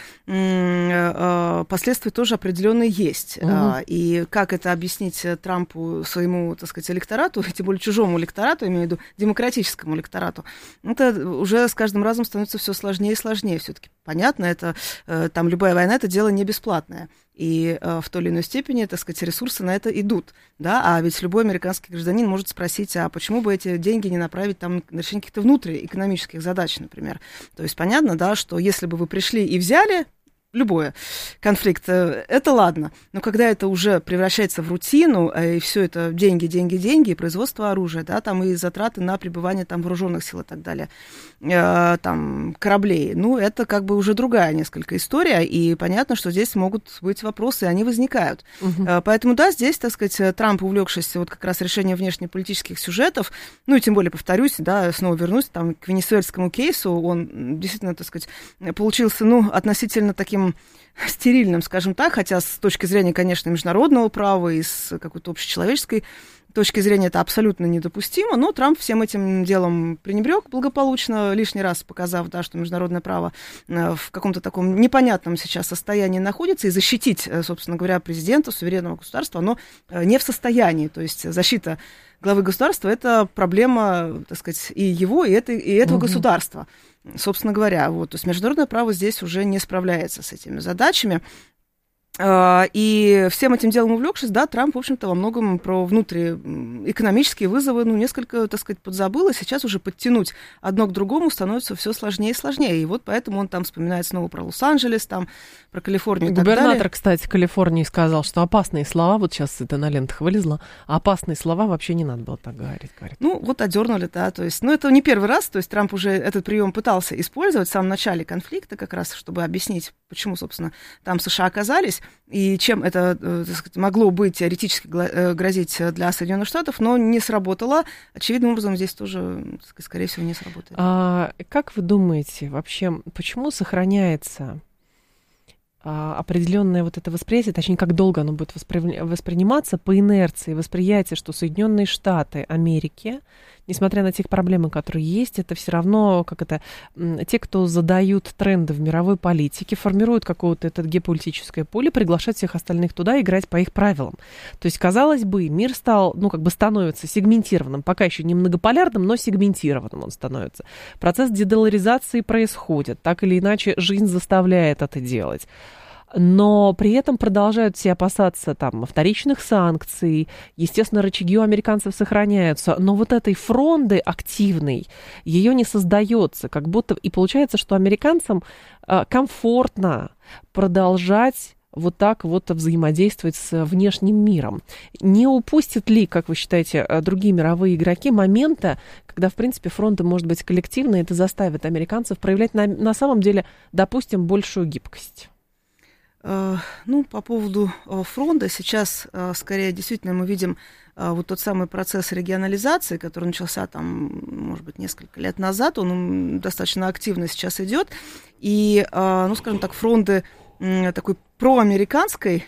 последствия тоже определенные есть. Угу. И как это объяснить Трампу, своему, так сказать, электорату, тем более чужому электорату, я имею в виду демократическому электорату, это уже с каждым разом становится все сложнее и сложнее все-таки. Понятно, это там любая война, это дело не бесплатное. И э, в той или иной степени, так сказать, ресурсы на это идут, да, а ведь любой американский гражданин может спросить, а почему бы эти деньги не направить там на решение каких-то внутриэкономических задач, например. То есть понятно, да, что если бы вы пришли и взяли любой конфликт, это ладно. Но когда это уже превращается в рутину, и все это деньги, деньги, деньги, и производство оружия, да, там и затраты на пребывание там вооруженных сил и так далее, э, там кораблей, ну, это как бы уже другая несколько история, и понятно, что здесь могут быть вопросы, и они возникают. Угу. Э, поэтому, да, здесь, так сказать, Трамп, увлекшись вот как раз решением внешнеполитических сюжетов, ну, и тем более, повторюсь, да, снова вернусь там к венесуэльскому кейсу, он действительно, так сказать, получился, ну, относительно таким стерильным, скажем так, хотя с точки зрения, конечно, международного права и с какой-то общечеловеческой точки зрения это абсолютно недопустимо, но Трамп всем этим делом пренебрег благополучно, лишний раз показав, да, что международное право в каком-то таком непонятном сейчас состоянии находится, и защитить, собственно говоря, президента, суверенного государства, оно не в состоянии, то есть защита главы государства – это проблема, так сказать, и его, и, это, и этого угу. государства. Собственно говоря, вот, то есть международное право здесь уже не справляется с этими задачами. И всем этим делом увлекшись, да, Трамп, в общем-то, во многом про внутриэкономические вызовы, ну, несколько, так сказать, подзабыл, и сейчас уже подтянуть одно к другому становится все сложнее и сложнее. И вот поэтому он там вспоминает снова про Лос-Анджелес, там, про Калифорнию и так далее. Губернатор, кстати, Калифорнии сказал, что опасные слова, вот сейчас это на лентах вылезло, а опасные слова вообще не надо было так говорить. говорить. Ну, вот одернули, да, то есть, ну, это не первый раз, то есть Трамп уже этот прием пытался использовать в самом начале конфликта, как раз, чтобы объяснить, почему, собственно, там США оказались, и чем это, так сказать, могло быть теоретически грозить для Соединенных Штатов, но не сработало. Очевидным образом здесь тоже, так сказать, скорее всего, не сработает. А как вы думаете, вообще, почему сохраняется определенное вот это восприятие, точнее, как долго оно будет воспри... восприниматься по инерции, восприятие, что Соединенные Штаты Америки, несмотря на те проблемы, которые есть, это все равно, как это, те, кто задают тренды в мировой политике, формируют какое-то это геополитическое поле, приглашают всех остальных туда играть по их правилам. То есть, казалось бы, мир стал, ну, как бы становится сегментированным, пока еще не многополярным, но сегментированным он становится. Процесс дедоларизации происходит, так или иначе жизнь заставляет это делать. Но при этом продолжают все опасаться там вторичных санкций. Естественно, рычаги у американцев сохраняются. Но вот этой фронды активной, ее не создается. Как будто... И получается, что американцам комфортно продолжать вот так вот взаимодействовать с внешним миром. Не упустят ли, как вы считаете, другие мировые игроки момента, когда, в принципе, фронты, может быть, коллективные, это заставит американцев проявлять на, на самом деле, допустим, большую гибкость? Ну, по поводу фронта, сейчас, скорее, действительно, мы видим вот тот самый процесс регионализации, который начался там, может быть, несколько лет назад, он достаточно активно сейчас идет, и, ну, скажем так, фронты такой проамериканской,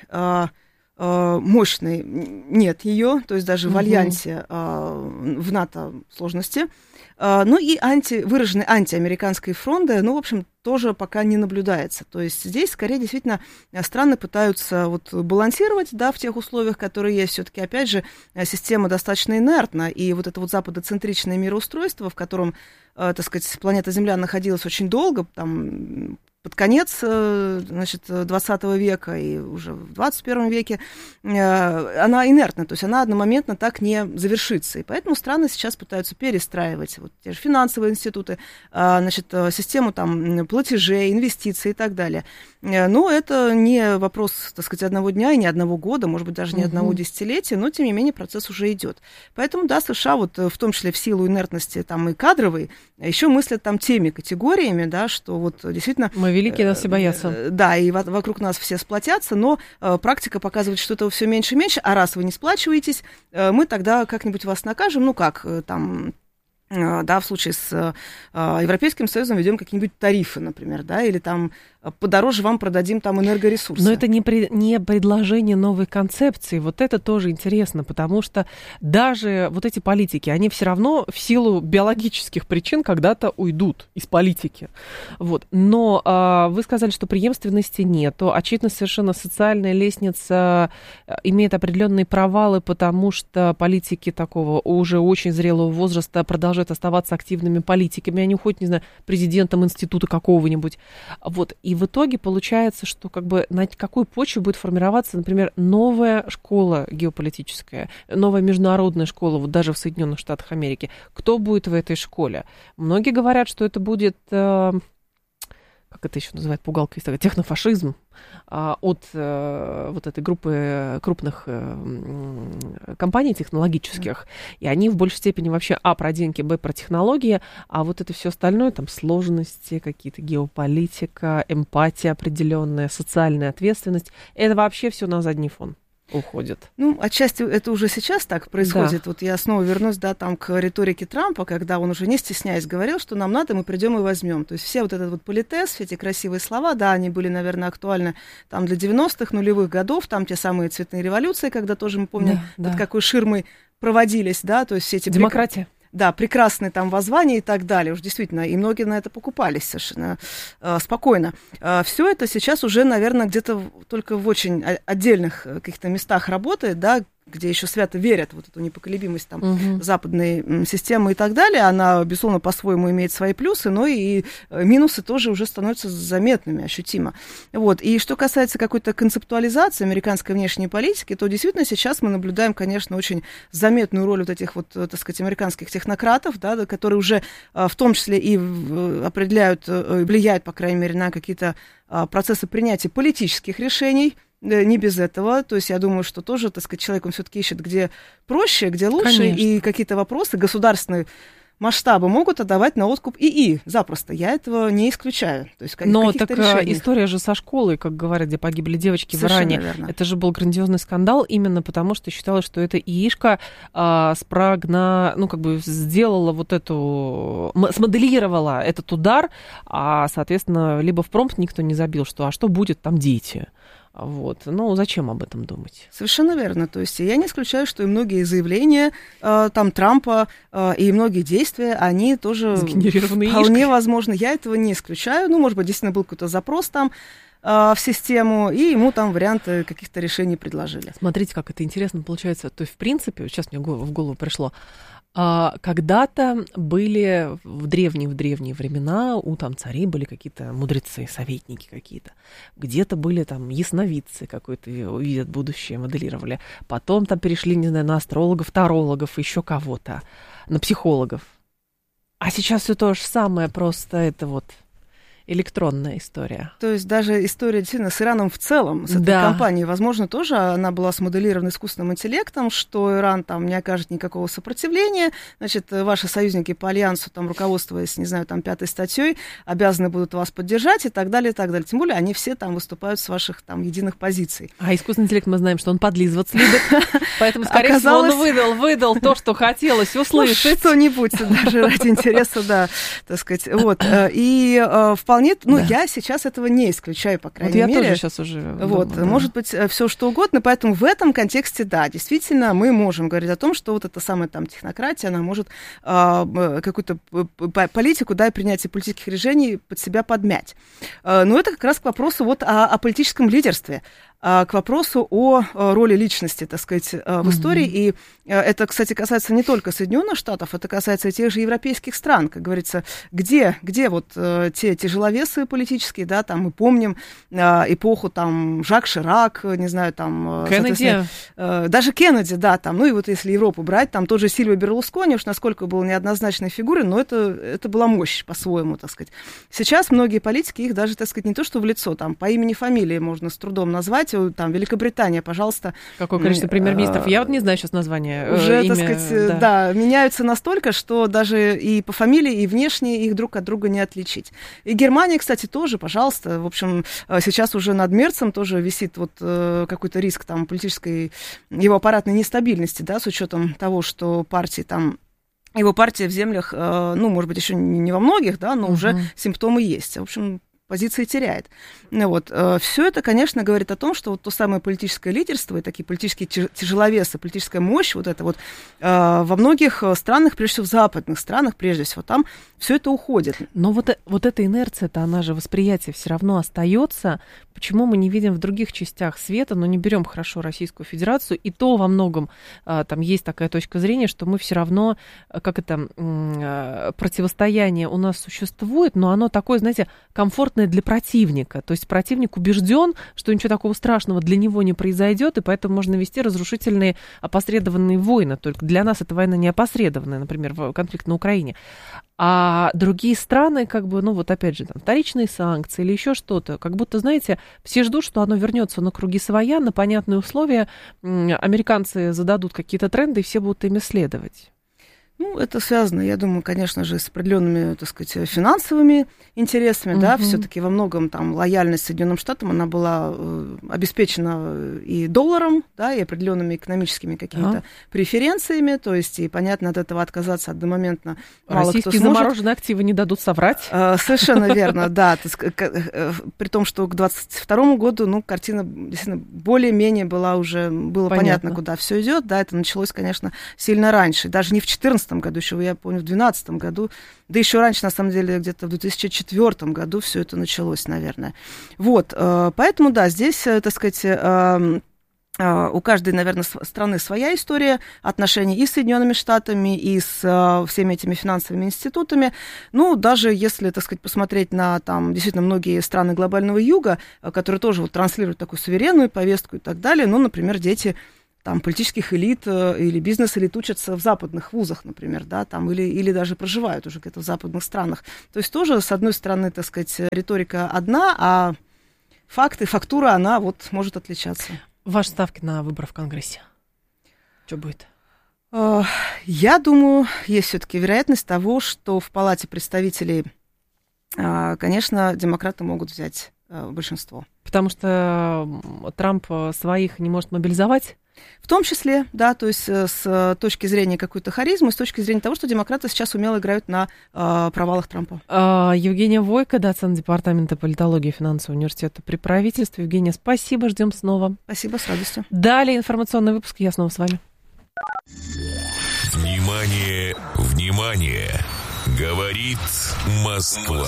мощной нет ее, то есть даже угу. в альянсе в НАТО сложности. Ну и анти, выраженной антиамериканской фронты, ну, в общем, тоже пока не наблюдается. То есть здесь, скорее, действительно, страны пытаются вот балансировать, да, в тех условиях, которые есть. Все-таки, опять же, система достаточно инертна, и вот это вот западоцентричное мироустройство, в котором, так сказать, планета Земля находилась очень долго, там, под конец, значит, двадцатого века и уже в двадцать первом веке, она инертна, то есть она одномоментно так не завершится. И поэтому страны сейчас пытаются перестраивать вот те же финансовые институты, значит, систему там платежей, инвестиций и так далее. Но это не вопрос, так сказать, одного дня и не одного года, может быть, даже не одного угу. десятилетия, но, тем не менее, процесс уже идет. Поэтому, да, США, вот, в том числе в силу инертности там, и кадровой, еще мыслят там теми категориями, да, что вот действительно... Мы великие, нас все боятся. Да, и вокруг нас все сплотятся, но практика показывает, что этого все меньше и меньше, а раз вы не сплачиваетесь, мы тогда как-нибудь вас накажем, ну как, там... Да, в случае с э, Европейским Союзом ведем какие-нибудь тарифы, например, да, или там подороже вам продадим там энергоресурсы. Но это не, при, не предложение новой концепции, вот это тоже интересно, потому что даже вот эти политики, они все равно в силу биологических причин когда-то уйдут из политики. Вот. Но э, вы сказали, что преемственности нету, очевидно, совершенно социальная лестница имеет определенные провалы, потому что политики такого уже очень зрелого возраста продолжают оставаться активными политиками, они уходят, не знаю, президентом института какого-нибудь. Вот. И в итоге получается, что как бы на какой почве будет формироваться, например, новая школа геополитическая, новая международная школа, вот даже в Соединенных Штатах Америки. Кто будет в этой школе? Многие говорят, что это будет... Э, как это еще называют, пугалка есть такая, технофашизм а, от а, вот этой группы крупных а, компаний технологических, и они в большей степени вообще, а, про деньги, б, про технологии, а вот это все остальное, там, сложности, какие-то геополитика, эмпатия определенная, социальная ответственность, это вообще все на задний фон уходит. Ну, отчасти это уже сейчас так происходит. Да. Вот я снова вернусь, да, там, к риторике Трампа, когда он уже не стесняясь говорил, что нам надо, мы придем и возьмем. То есть все вот этот вот политес, все эти красивые слова, да, они были, наверное, актуальны там для девяностых, нулевых годов, там те самые цветные революции, когда тоже мы помним, да, под да. какой ширмой проводились, да, то есть все эти... Демократия. Да, прекрасные там воззвания и так далее. Уж действительно, и многие на это покупались совершенно э, спокойно. Э, все это сейчас уже, наверное, где-то только в очень отдельных каких-то местах работает, да, где еще свято верят в вот эту непоколебимость там, угу. западной системы и так далее. Она, безусловно, по-своему имеет свои плюсы, но и минусы тоже уже становятся заметными, ощутимо. Вот. И что касается какой-то концептуализации американской внешней политики, то действительно сейчас мы наблюдаем, конечно, очень заметную роль вот этих вот, так сказать, американских технократов, да, которые уже в том числе и определяют, влияют, по крайней мере, на какие-то процессы принятия политических решений. Не без этого. То есть я думаю, что тоже, так сказать, человек, он все-таки ищет, где проще, где лучше, конечно. И какие-то вопросы государственные масштабы могут отдавать на откуп ИИ запросто. Я этого не исключаю. То есть, но так решениях. История же со школой, как говорят, где погибли девочки совершенно в Иране. Верно. Это же был грандиозный скандал именно потому, что считалось, что эта ИИшка а, спрагна, ну, как бы сделала вот эту, смоделировала этот удар, а, соответственно, либо в промпт никто не забил, что а что будет, там дети. Вот. Ну, зачем об этом думать? Совершенно верно. То есть я не исключаю, что и многие заявления э, там Трампа э, и многие действия, они тоже вполне возможны. Я этого не исключаю. Ну, может быть, действительно был какой-то запрос там э, в систему, и ему там варианты каких-то решений предложили. Смотрите, как это интересно получается. То есть, в принципе, сейчас мне в голову пришло, когда-то были в древние-в древние времена, у там царей были какие-то мудрецы, советники какие-то. Где-то были там ясновидцы, какой-то видят будущее, моделировали. Потом там перешли, не знаю, на астрологов, тарологов, еще кого-то, на психологов. А сейчас все то же самое, просто это вот электронная история. То есть даже история действительно с Ираном в целом, с этой да. компанией, возможно, тоже она была смоделирована искусственным интеллектом, что Иран там не окажет никакого сопротивления, значит, ваши союзники по альянсу, там, руководствуясь, не знаю, там, пятой статьей, обязаны будут вас поддержать и так далее, и так далее. Тем более они все там выступают с ваших там единых позиций. А искусственный интеллект, мы знаем, что он подлизываться любит, поэтому, скорее всего, он выдал, выдал то, что хотелось услышать. Что-нибудь, даже ради интереса, да, так сказать. Вот. И вполне Ну, да. я сейчас этого не исключаю, по крайней вот я мере. Я тоже сейчас уже Вот, думаю, да. Может быть, все что угодно, поэтому в этом контексте, да, действительно, мы можем говорить о том, что вот эта самая там технократия, она может э, какую-то политику, да, и принятие политических решений под себя подмять. Э, но это как раз к вопросу вот о, о политическом лидерстве, к вопросу о роли личности, так сказать, в истории. Mm-hmm. И это, кстати, касается не только Соединенных Штатов, это касается и тех же европейских стран. Как говорится, где, где вот те тяжеловесы политические, да, там мы помним эпоху там Жак Ширак, не знаю, там... Кеннеди. Даже Кеннеди, да, там, ну и вот если Европу брать, там тот же Сильвио Берлускони, уж насколько был неоднозначной фигурой, но это, это была мощь по-своему, так сказать. Сейчас многие политики, их даже, так сказать, не то что в лицо, там, по имени, фамилии можно с трудом назвать, там, Великобритания, пожалуйста. Какое количество премьер-министров? Я вот не знаю сейчас название. Уже, имя, так сказать, да. да, меняются настолько, что даже и по фамилии, и внешне их друг от друга не отличить. И Германия, кстати, тоже, пожалуйста. В общем, сейчас уже над Мерцем тоже висит вот какой-то риск там политической, его аппаратной нестабильности, да, с учетом того, что партии там его партия в землях, ну, может быть, еще не во многих, да, но угу. уже симптомы есть. В общем, позиции теряет. Вот. Все это, конечно, говорит о том, что вот то самое политическое лидерство и такие политические тяжеловесы, политическая мощь, вот это вот во многих странах, прежде всего в западных странах, прежде всего, там все это уходит. Но вот, вот эта инерция-то, она же, восприятие все равно остается. Почему мы не видим в других частях света, но не берем хорошо Российскую Федерацию, и то во многом там есть такая точка зрения, что мы все равно, как это, противостояние у нас существует, но оно такое, знаете, комфортное опасное для противника. То есть противник убежден, что ничего такого страшного для него не произойдет, и поэтому можно вести разрушительные опосредованные войны. Только для нас эта война не опосредованная, например, конфликт на Украине. А другие страны, как бы, ну вот опять же, там, вторичные санкции или еще что-то, как будто, знаете, все ждут, что оно вернется на круги своя, на понятные условия. Американцы зададут какие-то тренды, и все будут ими следовать. Ну, это связано, я думаю, конечно же, с определенными, так сказать, финансовыми интересами, uh-huh. да, все-таки во многом там лояльность Соединенным Штатам, она была э, обеспечена и долларом, да, и определенными экономическими какими-то uh-huh. преференциями, то есть, и, понятно, от этого отказаться одномоментно мало кто сможет. Российские замороженные активы не дадут соврать. Э, совершенно верно, да, при том, что к двадцать второму году, ну, картина действительно более-менее была уже, было понятно, куда все идет, да, это началось, конечно, сильно раньше, даже не в четырнадцатом году, еще, я помню, в две тысячи двенадцатом году, да еще раньше, на самом деле, где-то в две тысячи четвёртом году все это началось, наверное. Вот, поэтому, да, здесь, так сказать, у каждой, наверное, страны своя история отношений и с Соединенными Штатами, и с всеми этими финансовыми институтами. Ну, даже если, так сказать, посмотреть на, там, действительно, многие страны глобального юга, которые тоже вот транслируют такую суверенную повестку и так далее, ну, например, дети там, политических элит или бизнес-элит учатся в западных вузах, например, да, там, или, или даже проживают уже где-то в западных странах. То есть тоже, с одной стороны, так сказать, риторика одна, а факты, фактура, она вот может отличаться. Ваши ставки на выборы в Конгрессе? Что будет? Я думаю, есть все-таки вероятность того, что в Палате представителей, конечно, демократы могут взять большинство. Потому что Трамп своих не может мобилизовать? В том числе, да, то есть с точки зрения какой-то харизмы, с точки зрения того, что демократы сейчас умело играют на э, провалах Трампа. А, Евгения Войко, доцент департамента политологии и финансового университета при правительстве. Евгения, спасибо, ждем снова. Спасибо, с радостью. Далее информационный выпуск, я снова с вами. Внимание, внимание, говорит Москва.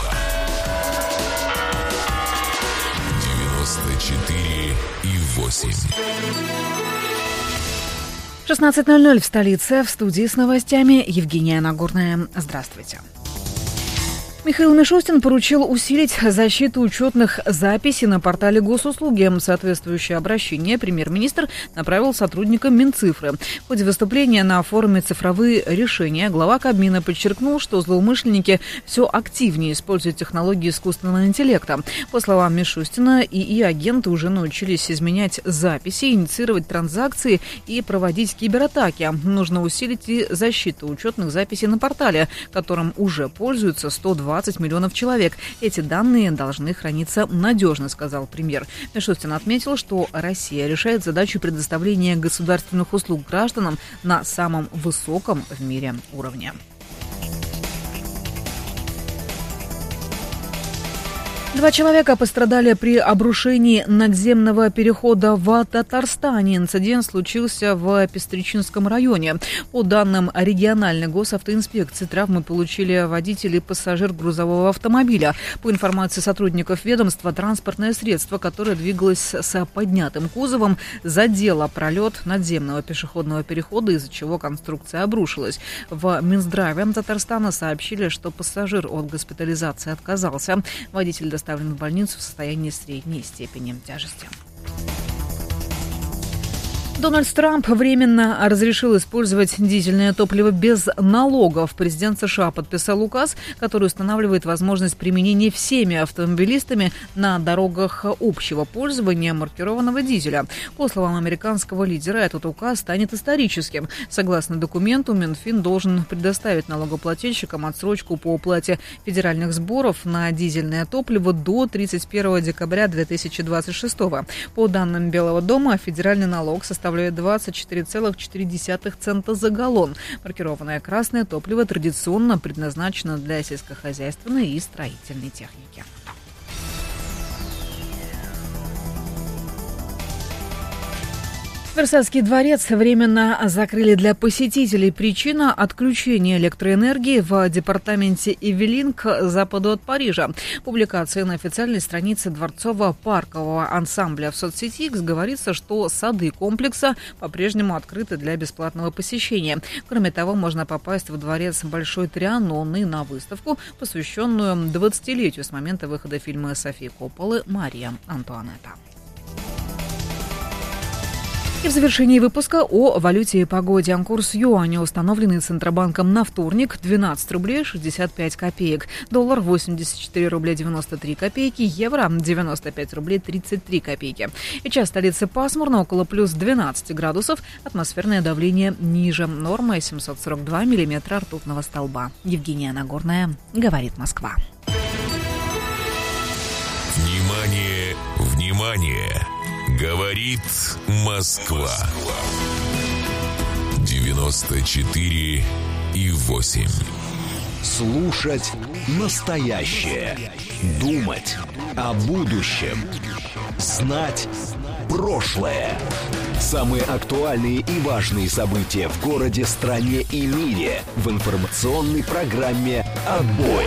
девяносто четыре и восемь. шестнадцать ноль ноль в столице. В студии с новостями Евгения Нагорная. Здравствуйте. Михаил Мишустин поручил усилить защиту учетных записей на портале госуслуги. Соответствующее обращение премьер-министр направил сотрудникам Минцифры. В ходе выступления на форуме «Цифровые решения» глава Кабмина подчеркнул, что злоумышленники все активнее используют технологии искусственного интеллекта. По словам Мишустина, ИИ-агенты уже научились изменять записи, инициировать транзакции и проводить кибератаки. Нужно усилить и защиту учетных записей на портале, которым уже пользуются сто двадцать миллионов человек. Эти данные должны храниться надежно, сказал премьер. Мишустин отметил, что Россия решает задачу предоставления государственных услуг гражданам на самом высоком в мире уровне. Два человека пострадали при обрушении надземного перехода в Татарстане. Инцидент случился в Пестричинском районе. По данным региональной госавтоинспекции, травмы получили водитель и пассажир грузового автомобиля. По информации сотрудников ведомства, транспортное средство, которое двигалось с поднятым кузовом, задело пролет надземного пешеходного перехода, из-за чего конструкция обрушилась. В Минздраве Татарстана сообщили, что пассажир от госпитализации отказался. Водитель доставлен в больницу в состоянии средней степени тяжести. Дональд Трамп временно разрешил использовать дизельное топливо без налогов. Президент США подписал указ, который устанавливает возможность применения всеми автомобилистами на дорогах общего пользования маркированного дизеля. По словам американского лидера, этот указ станет историческим. Согласно документу, Минфин должен предоставить налогоплательщикам отсрочку по уплате федеральных сборов на дизельное топливо до тридцать первого декабря две тысячи двадцать шестого. По данным Белого дома, федеральный налог составляет двадцать четыре целых четыре десятых цента за галлон. Маркированное красное топливо традиционно предназначено для сельскохозяйственной и строительной техники. Версальский дворец временно закрыли для посетителей. Причина – отключения электроэнергии в департаменте Эвелин к западу от Парижа. Публикация на официальной странице дворцово-паркового ансамбля в соцсети X говорится, что сады комплекса по-прежнему открыты для бесплатного посещения. Кроме того, можно попасть в дворец Большой Трианон и на выставку, посвященную двадцатилетию с момента выхода фильма Софии Копполы «Мария Антуанетта». И в завершении выпуска о валюте и погоде. Курс юаня, установленный Центробанком на вторник, двенадцать рублей шестьдесят пять копеек. Доллар восемьдесят четыре рубля девяносто три копейки. Евро девяносто пять рублей тридцать три копейки. Сейчас в столице пасмурно, около плюс двенадцать градусов. Атмосферное давление ниже. Норма семьсот сорок два миллиметра ртутного столба. Евгения Нагорная, говорит Москва. Внимание, внимание! Говорит Москва. девяносто четыре и восемь. Слушать настоящее. Думать о будущем. Знать прошлое. Самые актуальные и важные события в городе, стране и мире в информационной программе «Отбой».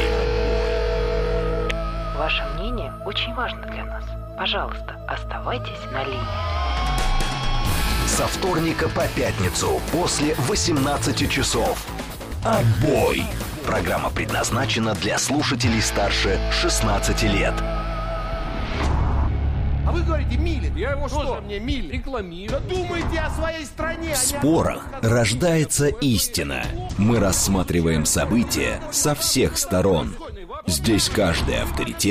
Ваше мнение очень важно для нас. Пожалуйста, оставайтесь на линии. Со вторника по пятницу после восемнадцати часов. Отбой. Программа предназначена для слушателей старше шестнадцати лет. А вы говорите, Милин. Я его что? Тоже мне Милин рекламирую. Да думайте о своей стране. В спорах рождается истина. Мы рассматриваем события со всех сторон. Здесь каждый авторитет